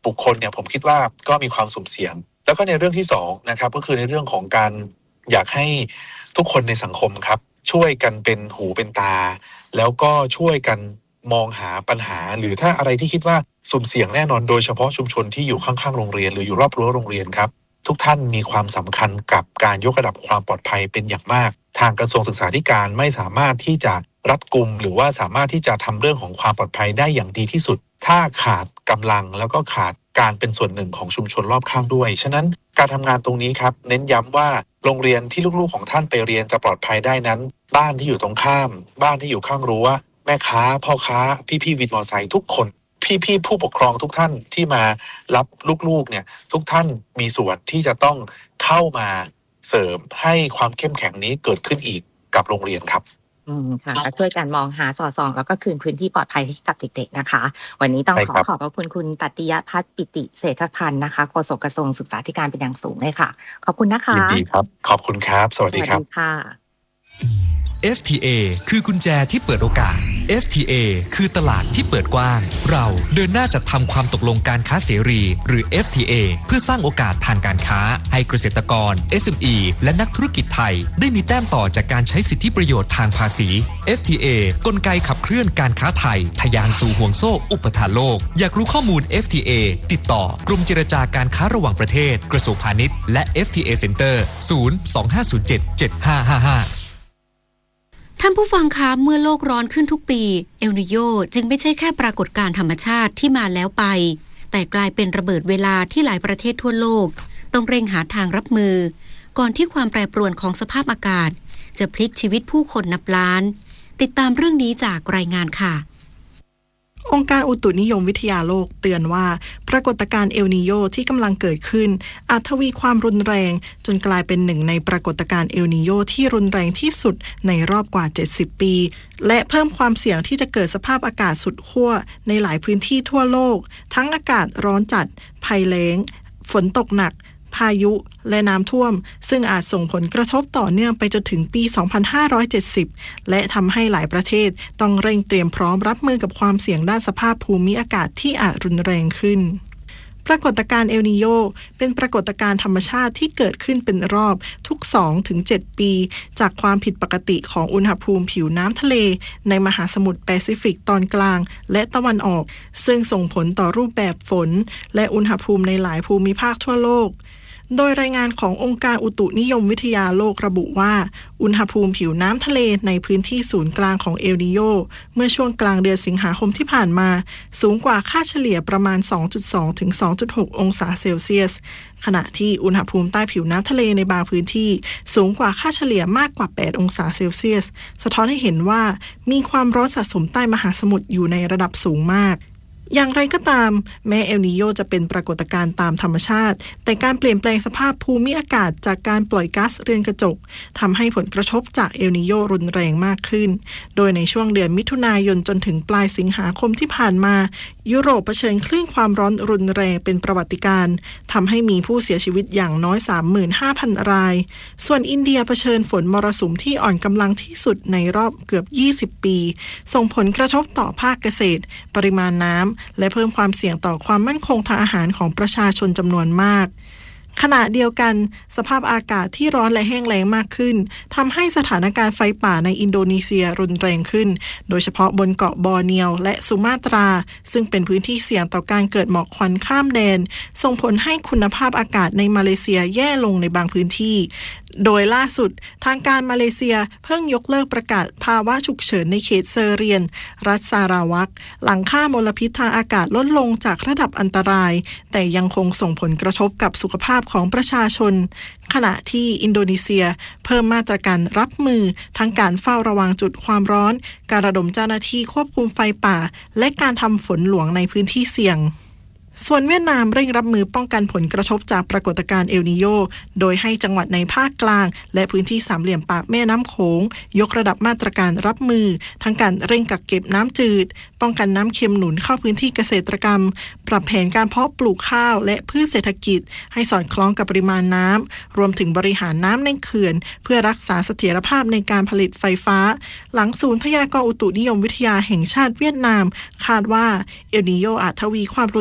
บุคคลเนี่ยผมคิดว่าก็มีความสุ่มเสี่ยงแล้วก็ในเรื่องที่สองนะครับก็คือในเรื่องของการอยากให้ทุกคนในสังคมครับช่วยกันเป็นหูเป็นตาแล้วก็ช่วยกันมองหาปัญหาหรือถ้าอะไรที่คิดว่าสุ่มเสี่ยงแน่นอนโดยเฉพาะชุมชนที่อยู่ข้างๆโรงเรียนหรืออยู่รอบรั้วโรงเรียนครับทุกท่านมีความสำคัญกับการยกระดับความปลอดภัยเป็นอย่างมากทางกระทรวงศึกษาธิการไม่สามารถที่จะรัดกุมหรือว่าสามารถที่จะทำเรื่องของความปลอดภัยได้อย่างดีที่สุดถ้าขาดกำลังแล้วก็ขาดการเป็นส่วนหนึ่งของชุมชนรอบข้างด้วยฉะนั้นการทำงานตรงนี้ครับเน้นย้ำว่าโรงเรียนที่ลูกๆของท่านไปเรียนจะปลอดภัยได้นั้นบ้านที่อยู่ตรงข้ามบ้านที่อยู่ข้างรั้วแม่ค้าพ่อค้าพี่ๆวินมอเตอร์ไซค์ทุกคนพี่ๆผู้ปกครองทุกท่านที่มารับลูกๆเนี่ยทุกท่านมีส่วนที่จะต้องเข้ามาเสริมให้ความเข้มแข็งนี้เกิดขึ้นอีกกับโรงเรียนครับอืมค่ะและช่วยกันมองหาสอดส่องแล้วก็คืนพื้นที่ปลอดภัยให้กับเด็กๆนะคะวันนี้ต้องขอขอบพระคุณคุณตัตติยพัฒน์ปิติเศรษฐพันธ์นะคะโฆษกกระทรวงศึกษาธิการเป็นอย่างสูงเลยค่ะขอบคุณนะคะยินดีครับขอบคุณครับสวัสดีครับสวัสดีค่ะเอฟ ที เอ คือกุญแจที่เปิดโอกาส เอฟ ที เอ คือตลาดที่เปิดกว้างเราเดินหน้าจัดทำความตกลงการค้าเสรีหรือ เอฟ ที เอ เพื่อสร้างโอกาสทางการค้าให้เกษตรกร เอส เอ็ม อี และนักธุรกิจไทยได้มีแต้มต่อจากการใช้สิทธิประโยชน์ทางภาษี เอฟ ที เอ กลไกขับเคลื่อนการค้าไทยทะยานสู่ห่วงโซ่อุปทานโลกอยากรู้ข้อมูล เอฟ ที เอ ติดต่อกรมเจรจาการค้าระหว่างประเทศกระทรวงพาณิชย์และ เอฟ ที เอ Center ศูนย์ สอง ห้า ศูนย์ เจ็ด เจ็ด ห้า ห้า ห้าท่านผู้ฟังคะเมื่อโลกร้อนขึ้นทุกปีเอลนิโญจึงไม่ใช่แค่ปรากฏการณ์ธรรมชาติที่มาแล้วไปแต่กลายเป็นระเบิดเวลาที่หลายประเทศทั่วโลกต้องเร่งหาทางรับมือก่อนที่ความแปรปรวนของสภาพอากาศจะพลิกชีวิตผู้คนนับล้านติดตามเรื่องนี้จากรายงานค่ะองค์การอุตุนิยมวิทยาโลกเตือนว่าปรากฏการณ์เอลนีโญที่กำลังเกิดขึ้นอาจทวีความรุนแรงจนกลายเป็นหนึ่งในปรากฏการณ์เอลนีโญที่รุนแรงที่สุดในรอบกว่าเจ็ดสิบปีและเพิ่มความเสี่ยงที่จะเกิดสภาพอากาศสุดขั้วในหลายพื้นที่ทั่วโลกทั้งอากาศร้อนจัดภัยแล้งฝนตกหนักพายุและน้ำท่วมซึ่งอาจส่งผลกระทบต่อเนื่องไปจนถึงปี สองพันห้าร้อยเจ็ดสิบ และทำให้หลายประเทศต้องเร่งเตรียมพร้อมรับมือกับความเสี่ยงด้านสภาพภูมิอากาศที่อาจรุนแรงขึ้นปรากฏการณ์เอลนีโญเป็นปรากฏการณ์ธรรมชาติที่เกิดขึ้นเป็นรอบทุก สองถึงเจ็ด ปีจากความผิดปกติของอุณหภูมิผิวน้ำทะเลในมหาสมุทรแปซิฟิกตอนกลางและตะวันออกซึ่งส่งผลต่อรูปแบบฝนและอุณหภูมิในหลายภูมิภาคทั่วโลกโดยรายงานขององค์การอุตุนิยมวิทยาโลกระบุว่าอุณหภูมิผิวน้ำทะเลในพื้นที่ศูนย์กลางของเอลนีโญเมื่อช่วงกลางเดือนสิงหาคมที่ผ่านมาสูงกว่าค่าเฉลี่ยประมาณ สองจุดสอง ถึง สองจุดหก องศาเซลเซียสขณะที่อุณหภูมิใต้ผิวน้ำทะเลในบางพื้นที่สูงกว่าค่าเฉลี่ยมากกว่า แปด องศาเซลเซียสสะท้อนให้เห็นว่ามีความร้อนสะสมใต้มหาสมุทรอยู่ในระดับสูงมากอย่างไรก็ตามแม้เอลนีโญจะเป็นปรากฏการณ์ตามธรรมชาติแต่การเปลี่ยนแปลงสภาพภูมิอากาศจากการปล่อยก๊าซเรือนกระจกทำให้ผลกระทบจากเอลนีโญรุนแรงมากขึ้นโดยในช่วงเดือนมิถุนายนจนถึงปลายสิงหาคมที่ผ่านมายุโรปเผชิญคลื่นความร้อนรุนแรงเป็นประวัติการณ์ทำให้มีผู้เสียชีวิตอย่างน้อย สามหมื่นห้าพัน รายส่วนอินเดียเผชิญฝนมรสุมที่อ่อนกำลังที่สุดในรอบเกือบยี่สิบปีส่งผลกระทบต่อภาคเกษตรปริมาณน้ำและเพิ่มความเสี่ยงต่อความมั่นคงทางอาหารของประชาชนจำนวนมากขณะเดียวกันสภาพอากาศที่ร้อนและแห้งแล้งมากขึ้นทำให้สถานการณ์ไฟป่าในอินโดนีเซียรุนแรงขึ้นโดยเฉพาะบนเกาะบอร์เนียวและสุมาตราซึ่งเป็นพื้นที่เสี่ยงต่อการเกิดหมอกควันข้ามแดนส่งผลให้คุณภาพอากาศในมาเลเซียแย่ลงในบางพื้นที่โดยล่าสุดทางการมาเลเซียเพิ่งยกเลิกประกาศภาวะฉุกเฉินในเขตเซอร์เรียนรัฐซาราวักหลังค่ามลพิษทางอากาศลดลงจากระดับอันตรายแต่ยังคงส่งผลกระทบกับสุขภาพของประชาชนขณะที่อินโดนีเซียเพิ่มมาตรการรับมือทั้งการเฝ้าระวังจุดความร้อนการระดมเจ้าหน้าที่ควบคุมไฟป่าและการทำฝนหลวงในพื้นที่เสี่ยงส่วนเวียดนามเร่งรับมือป้องกันผลกระทบจากปรากฏการณ์เอลนีโญโดยให้จังหวัดในภาคกลางและพื้นที่สามเหลี่ยมปากแม่น้ำโขงยกระดับมาตรการรับมือทั้งการเร่งกักเก็บน้ำจืดป้องกันน้ำเค็มหนุนเข้าพื้นที่เกษตรกรรมปรับแผนการเพาะปลูกข้าวและพืชเศรษฐกิจให้สอดคล้องกับปริมาณน้ำรวมถึงบริหารน้ำในเขื่อนเพื่อรักษาเสถียรภาพในการผลิตไฟฟ้าหลังศูนย์พยากรณ์อุตุนิยมวิทยาแห่งชาติเวียดนามคาดว่าเอลนีโญอาจทวีความรุนแรง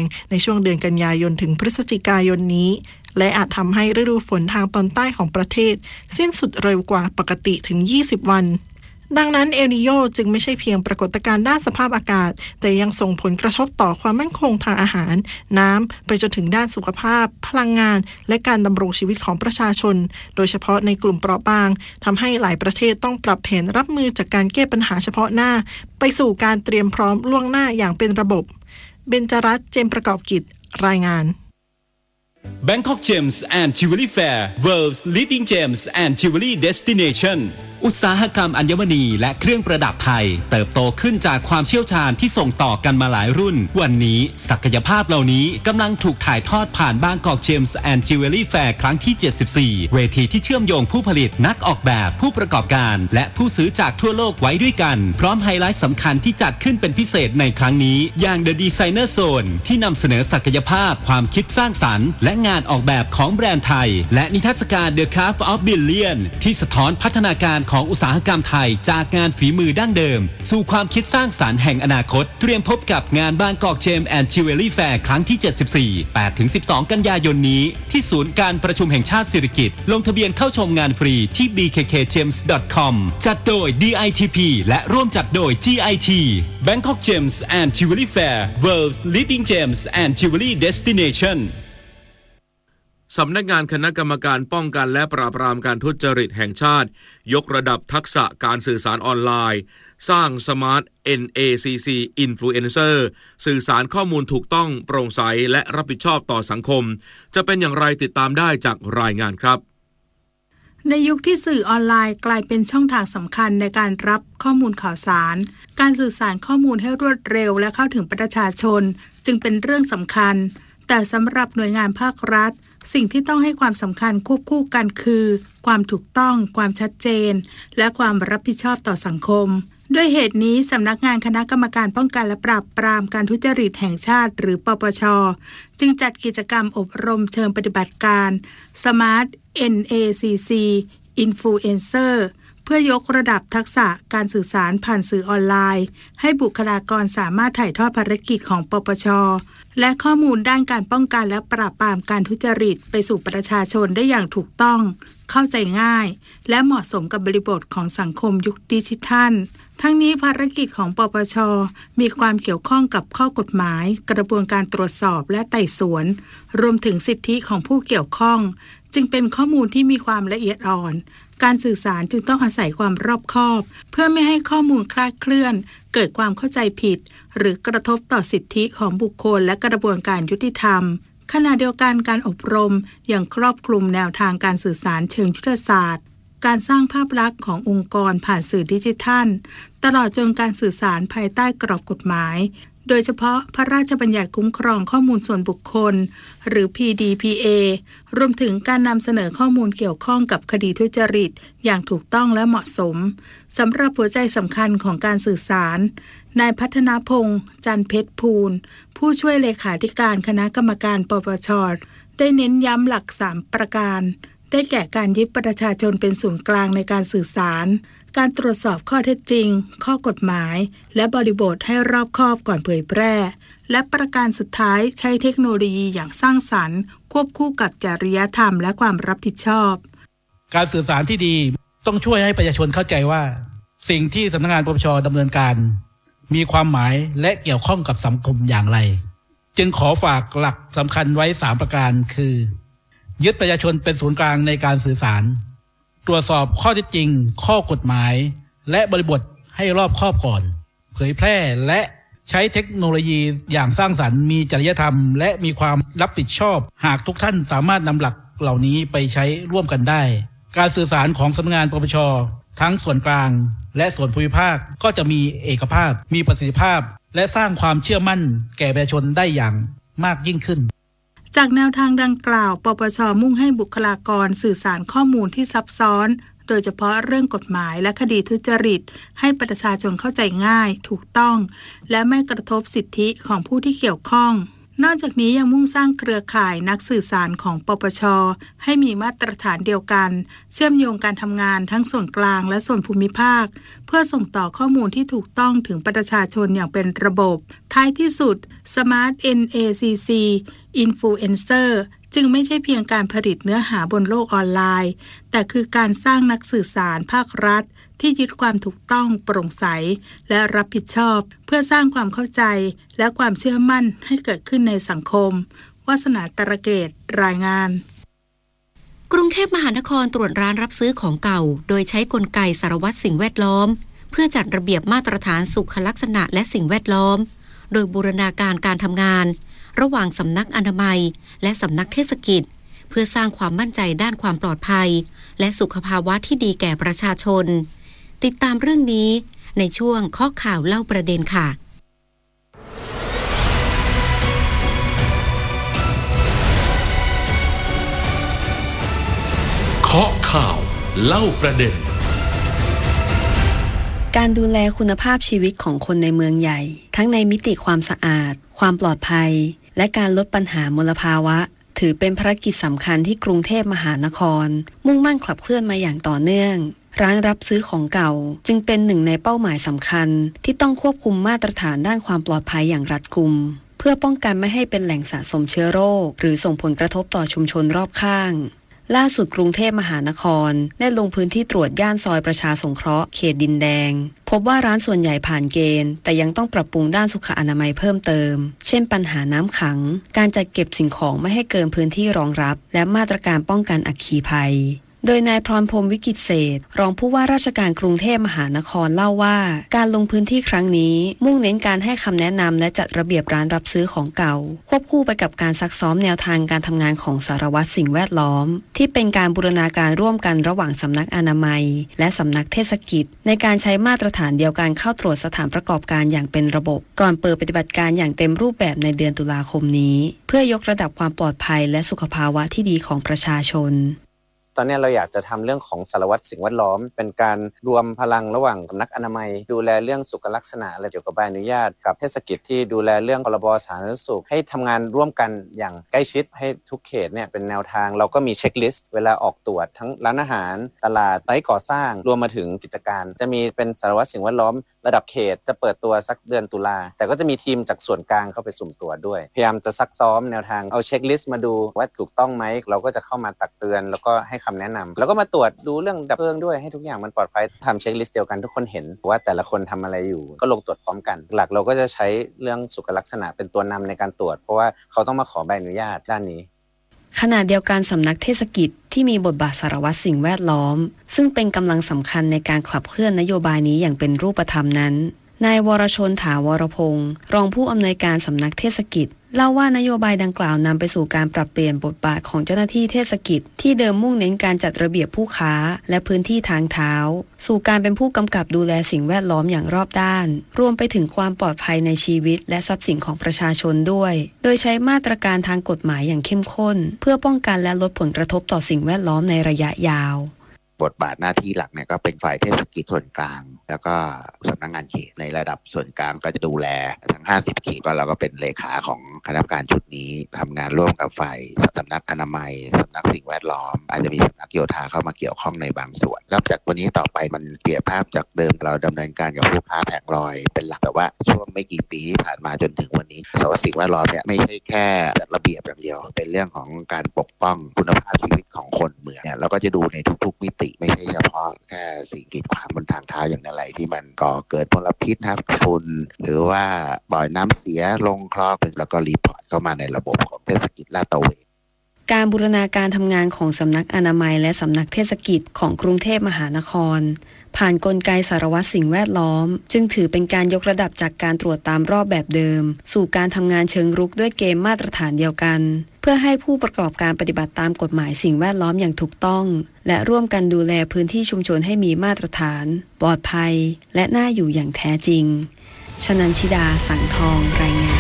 ในช่วงเดือนกันยายนถึงพฤศจิกายนนี้และอาจทำให้ฤดูฝนทางตอนใต้ของประเทศสิ้นสุดเร็วกว่าปกติถึงยี่สิบวันดังนั้นเอลนิโญจึงไม่ใช่เพียงปรากฏการณ์ด้านสภาพอากาศแต่ยังส่งผลกระทบต่อความมั่นคงทางอาหารน้ำไปจนถึงด้านสุขภาพพลังงานและการดำรงชีวิตของประชาชนโดยเฉพาะในกลุ่มเปราะบางทำให้หลายประเทศต้องปรับแผนรับมือจากการแก้ปัญหาเฉพาะหน้าไปสู่การเตรียมพร้อมล่วงหน้าอย่างเป็นระบบเบญจรัตน์ เจมส์ประกอบกิจรายงาน Bangkok Gems and Jewelry Fair World's Leading Gems and Jewelry Destination อุตสาหกรรมอัญมณีและเครื่องประดับไทยเติบโตขึ้นจากความเชี่ยวชาญที่ส่งต่อกันมาหลายรุ่นวันนี้ศักยภาพเหล่านี้กำลังถูกถ่ายทอดผ่าน Bangkok Gems and Jewelry Fair ครั้งที่เจ็ดสิบสี่เวทีที่เชื่อมโยงผู้ผลิตนักออกแบบผู้ประกอบการและผู้ซื้อจากทั่วโลกไว้ด้วยกันพร้อมไฮไลท์สำคัญที่จัดขึ้นเป็นพิเศษในครั้งนี้อย่าง The Designer Zone ที่นำเสนอศักยภาพความคิดสร้างสรรค์และงานออกแบบของแบรนด์ไทยและนิทรรศการ The Craft of Billion ที่สะท้อนพัฒนาการของอุตสาหกรรมไทยจากงานฝีมือดั้งเดิมสู่ความคิดสร้างสรรค์แห่งอนาคตเตรียมพบกับงาน Bangkok Gems and Jewelry Fair ครั้งที่เจ็ดสิบสี่ แปดถึงสิบสอง กันยายนนี้ที่ศูนย์การประชุมแห่งชาติสิริกิติ์ลงทะเบียนเข้าชมงานฟรีที่ บี เค เค เจมส์ ดอท คอม จัดโดย ดี ไอ ที พี และร่วมจัดโดย จี ไอ ที Bangkok Gems and Jewelry Fair World's Leading Gems and Jewelry Destination สำนักงานคณะกรรมการป้องกันและปราบปรามการทุจริตแห่งชาติยกระดับทักษะการสื่อสารออนไลน์สร้าง Smart เอ็น เอ ซี ซี Influencer สื่อสารข้อมูลถูกต้องโปร่งใสและรับผิดชอบต่อสังคมจะเป็นอย่างไรติดตามได้จากรายงานครับในยุคที่สื่อออนไลน์กลายเป็นช่องทางสำคัญในการรับข้อมูลข่าวสารการสื่อสารข้อมูลให้รวดเร็วและเข้าถึงประชาชนจึงเป็นเรื่องสำคัญแต่สำหรับหน่วยงานภาครัฐสิ่งที่ต้องให้ความสำคัญควบคู่กันคือความถูกต้องความชัดเจนและความรับผิดชอบต่อสังคมด้วยเหตุนี้สำนักงานคณะกรรมการป้องกันและปราบปรามการทุจริตแห่งชาติหรือปปช.จึงจัดกิจกรรมอบรมเชิงปฏิบัติการ Smart เอ็น เอ ซี ซี Influencer เพื่อยกระดับทักษะการสื่อสารผ่านสื่อออนไลน์ให้บุคลากรสามารถถ่ายทอดภารกิจของปปช.และข้อมูลด้านการป้องกันและปราบปรามการทุจริตไปสู่ประชาชนได้อย่างถูกต้องเข้าใจง่ายและเหมาะสมกับบริบทของสังคมยุคดิจิทัลทั้งนี้ภารกิจของปปช.มีความเกี่ยวข้องกับข้อกฎหมายกระบวนการตรวจสอบและไต่สวนรวมถึงสิทธิของผู้เกี่ยวข้องจึงเป็นข้อมูลที่มีความละเอียดอ่อนการสื่อสารจึงต้องอาศัยความรอบคอบเพื่อไม่ให้ข้อมูลคลาดเคลื่อนเกิดความเข้าใจผิดหรือกระทบต่อสิทธิของบุคคลและกระบวนการยุติธรรมขณะเดียวกันการอบรมอย่างครอบคลุมแนวทางการสื่อสารเชิงยุทธศาสตร์การสร้างภาพลักษณ์ขององค์กรผ่านสื่อดิจิทัลตลอดจนการสื่อสารภายใต้กรอบกฎหมายโดยเฉพาะพระราชบัญญัติคุ้มครองข้อมูลส่วนบุคคลหรือ พี ดี พี เอ รวมถึงการนำเสนอข้อมูลเกี่ยวข้องกับคดีทุจริตอย่างถูกต้องและเหมาะสมสำหรับหัวใจสำคัญของการสื่อสารนายพัฒนาพงษ์จันเพชรภูลผู้ช่วยเลขาธิการคณะกรรมการปปช.ได้เน้นย้ำหลักสามประการได้แก่การยึดประชาชนเป็นศูนย์กลางในการสื่อสารการตรวจสอบข้อเท็จจริงข้อกฎหมายและบริบทให้รอบคอบก่อนเผยแพร่และประการสุดท้ายใช้เทคโนโลยีอย่างสร้างสรรค์ควบคู่กับจริยธรรมและความรับผิดชอบการสื่อสารที่ดีต้องช่วยให้ประชาชนเข้าใจว่าสิ่งที่สำนักงานปปช.ดำเนินการมีความหมายและเกี่ยวข้องกับสังคมอย่างไรจึงขอฝากหลักสำคัญไว้สามประการคือยึดประชาชนเป็นศูนย์กลางในการสื่อสารตรวจสอบข้อเท็จจริงข้อกฎหมายและบริบทให้รอบคอบก่อนเผยแพร่และใช้เทคโนโลยีอย่างสร้างสรรค์มีจริยธรรมและมีความรับผิดชอบหากทุกท่านสามารถนำหลักเหล่านี้ไปใช้ร่วมกันได้การสื่อสารของสำนักงานปปช.ทั้งส่วนกลางและส่วนภูมิภาคก็จะมีเอกภาพมีประสิทธิภาพและสร้างความเชื่อมั่นแก่ประชาชนได้อย่างมากยิ่งขึ้นจากแนวทางดังกล่าวปปช.มุ่งให้บุคลากรสื่อสารข้อมูลที่ซับซ้อนโดยเฉพาะเรื่องกฎหมายและคดีทุจริตให้ประชาชนเข้าใจง่ายถูกต้องและไม่กระทบสิทธิของผู้ที่เกี่ยวข้องนอกจากนี้ยังมุ่งสร้างเครือข่ายนักสื่อสารของปปช.ให้มีมาตรฐานเดียวกันเชื่อมโยงการทำงานทั้งส่วนกลางและส่วนภูมิภาคเพื่อส่งต่อข้อมูลที่ถูกต้องถึงประชาชนอย่างเป็นระบบท้ายที่สุด Smart เอ็น เอ ซี ซี Influencer จึงไม่ใช่เพียงการผลิตเนื้อหาบนโลกออนไลน์แต่คือการสร้างนักสื่อสารภาครัฐที่ยึดความถูกต้องโปร่งใสและรับผิดชอบเพื่อสร้างความเข้าใจและความเชื่อมั่นให้เกิดขึ้นในสังคมวาสนาตระเกตรายงานกรุงเทพมหานครตรวจร้านรับซื้อของเก่าโดยใช้กลไกสารวัตรสิ่งแวดล้อมเพื่อจัดระเบียบมาตรฐานสุขลักษณะและสิ่งแวดล้อมโดยบูรณาการการทำงานระหว่างสำนักอนามัยและสำนักเทศกิจเพื่อสร้างความมั่นใจด้านความปลอดภัยและสุขภาวะที่ดีแก่ประชาชนติดตามเรื่องนี้ในช่วงข้อข่าวเล่าประเด็นค่ะเคาะข่าวเล่าประเด็นการดูแลคุณภาพชีวิตของคนในเมืองใหญ่ทั้งในมิติความสะอาดความปลอดภัยและการลดปัญหามลภาวะถือเป็นภารกิจสำคัญที่กรุงเทพมหานครมุ่งมั่นขับเคลื่อนมาอย่างต่อเนื่องร้านรับซื้อของเก่าจึงเป็นหนึ่งในเป้าหมายสำคัญที่ต้องควบคุมมาตรฐานด้านความปลอดภัยอย่างรัดกุมเพื่อป้องกันไม่ให้เป็นแหล่งสะสมเชื้อโรคหรือส่งผลกระทบต่อชุมชนรอบข้างล่าสุดกรุงเทพมหานครได้ลงพื้นที่ตรวจย่านซอยประชาสงเคราะห์เขตดินแดงพบว่าร้านส่วนใหญ่ผ่านเกณฑ์แต่ยังต้องปรับปรุงด้านสุขอนามัยเพิ่มเติมเช่นปัญหาน้ำขังการจัดเก็บสิ่งของไม่ให้เกินพื้นที่รองรับและมาตรการป้องกันอัคคีภัยโดยนายพรพรหมวิกิตเศรษฐ์รองผู้ว่าราชการกรุงเทพมหานครเล่าว่าการลงพื้นที่ครั้งนี้มุ่งเน้นการให้คำแนะนำและจัดระเบียบร้านรับซื้อของเก่าควบคู่ไปกับการซักซ้อมแนวทางการทำงานของสารวัตรสิ่งแวดล้อมที่เป็นการบูรณาการร่วมกันระหว่างสำนักอนามัยและสำนักเทศกิจในการใช้มาตรฐานเดียวกันเข้าตรวจสถานประกอบการอย่างเป็นระบบก่อนเปิดปฏิบัติการอย่างเต็มรูปแบบในเดือนตุลาคมนี้เพื่อยกระดับความปลอดภัยและสุขภาวะที่ดีของประชาชนตอนนี้เราอยากจะทำเรื่องของสารวัตรสิ่งแวดล้อมเป็นการรวมพลังระหว่างสำนักอนามัยดูแลเรื่องสุขลักษณะและเกี่ยวกับใบอนุญาตกับเทศกิจที่ดูแลเรื่องพรบสาธารณสุขให้ทำงานร่วมกันอย่างใกล้ชิดให้ทุกเขตเนี่ยเป็นแนวทางเราก็มีเช็คลิสต์เวลาออกตรวจทั้งร้านอาหารตลาดไซต์ก่อสร้างรวมมาถึงกิจการจะมีเป็นสารวัตรสิ่งแวดล้อมระดับเขตจะเปิดตัวสักเดือนตุลาแต่ก็จะมีทีมจากส่วนกลางเข้าไปสุ่มตรวจด้วยพยายามจะซักซ้อมแนวทางเอาเช็คลิสต์มาดูว่าถูกต้องไหมเราก็จะเข้ามาตักเตือนแล้วก็ให้คำแนะนำแล้วก็มาตรวจดูเรื่องดับเพลิงด้วยให้ทุกอย่างมันปลอดภัยทำเช็คลิสต์เดียวกันทุกคนเห็นว่าแต่ละคนทำอะไรอยู่ก็ลงตรวจพร้อมกันหลักเราก็จะใช้เรื่องสุขลักษณะเป็นตัวนำในการตรวจเพราะว่าเขาต้องมาขอใบอนุญาตด้านนี้ขณะเดียวกันสำนักเทศกิจที่มีบทบาทสารวัตรสิ่งแวดล้อมซึ่งเป็นกำลังสำคัญในการขับเคลื่อนนโยบายนี้อย่างเป็นรูปธรรมนั้นนายวรชนถาวรพงศ์รองผู้อำนวยการสำนักเทศกิจเล่าว่านโยบายดังกล่าวนำไปสู่การปรับเปลี่ยนบทบาทของเจ้าหน้าที่เทศกิจที่เดิมมุ่งเน้นการจัดระเบียบผู้ค้าและพื้นที่ทางเท้าสู่การเป็นผู้กำกับดูแลสิ่งแวดล้อมอย่างรอบด้านรวมไปถึงความปลอดภัยในชีวิตและทรัพย์สินของประชาชนด้วยโดยใช้มาตรการทางกฎหมายอย่างเข้มข้นเพื่อป้องกันและลดผลกระทบต่อสิ่งแวดล้อมในระยะยาวบทบาทหน้าที่หลักเนี่ยก็เป็นฝ่ายเทศกิจส่วนกลางแล้วก็สำนักงานเขตในระดับส่วนกลางก็จะดูแลทั้งห้าสิบเขตก็เราก็เป็นเลขาของคณะกรรมการชุดนี้ทำงานร่วมกับฝ่ายสำนักอนามัยสำนักสิ่งแวดล้อมอาจจะมีสำนักโยธาเข้ามาเกี่ยวข้องในบางส่วนแล้วจากวันนี้ต่อไปมันเปลี่ยนภาพจากเดิมเราดำเนินการกับผู้ค้าแผงลอยเป็นหลักแต่ว่าช่วงไม่กี่ปีที่ผ่านมาจนถึงวันนี้สารวัตรสิ่งแวดล้อมเนี่ยไม่ใช่แค่จัดระเบียบอย่างเดียวเป็นเรื่องของการปกป้องคุณภาพชีวิตของคนเมืองเนี่ยเราก็จะดูในทุกๆมิติไม่ใช่เฉพาะแค่สิ่งกีดขวางบนทางเท้าอย่างไรที่มันก่อเกิดมลพิษนะครับฝุ่นหรือว่าปล่อยน้ำเสียลงคลองแล้วก็รีพอร์ตเข้ามาในระบบของเทศกิจลาดตระเวนการบูรณาการทำงานของสำนักอนามัยและสำนักเทศกิจของกรุงเทพมหานครผ่านกลไกสารวัตรสิ่งแวดล้อมจึงถือเป็นการยกระดับจากการตรวจตามรอบแบบเดิมสู่การทำงานเชิงรุกด้วยเกมมาตรฐานเดียวกันเพื่อให้ผู้ประกอบการปฏิบัติตามกฎหมายสิ่งแวดล้อมอย่างถูกต้องและร่วมกันดูแลพื้นที่ชุมชนให้มีมาตรฐานปลอดภัยและน่าอยู่อย่างแท้จริงชนันชิดาสังทองรายงาน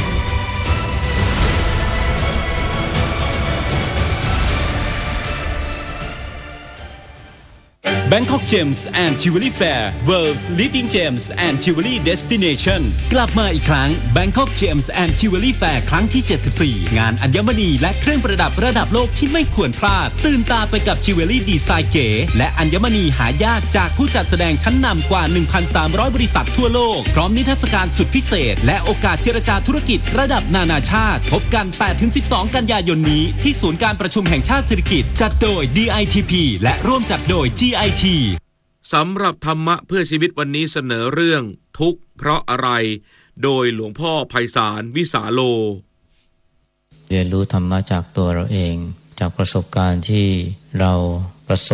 แบ Bangkok Gems and Jewelry Fair World's Leading Gems and Jewelry Destination กลับมาอีกครั้ง Bangkok Gems and Jewelry Fair ครั้งที่ เจ็ดสิบสี่ งานอัญมณีและเครื่องประดับระดับโลกที่ไม่ควรพลาดตื่นตาไปกับจิวเวลรี่ดีไซน์เก๋และอัญมณีหายากจากผู้จัดแสดงชั้นนำกว่า หนึ่งพันสามร้อย บริษัททั่วโลกพร้อมนิทรรศการสุดพิเศษและโอกาสเจรจาธุรกิจระดับนานาชาติพบกัน แปดถึงสิบสอง กันยายนนี้ที่ศูนย์การประชุมแห่งชาติเศรษฐกิจจัดโดย ดี ไอ ที พี และร่วมจัดโดย จี ไอ ทีสำหรับธรรมะเพื่อชีวิตวันนี้เสนอเรื่องทุกข์เพราะอะไรโดยหลวงพ่อไพศาลวิสาโลเรียนรู้ธรรมะจากตัวเราเองจากประสบการณ์ที่เราประสบ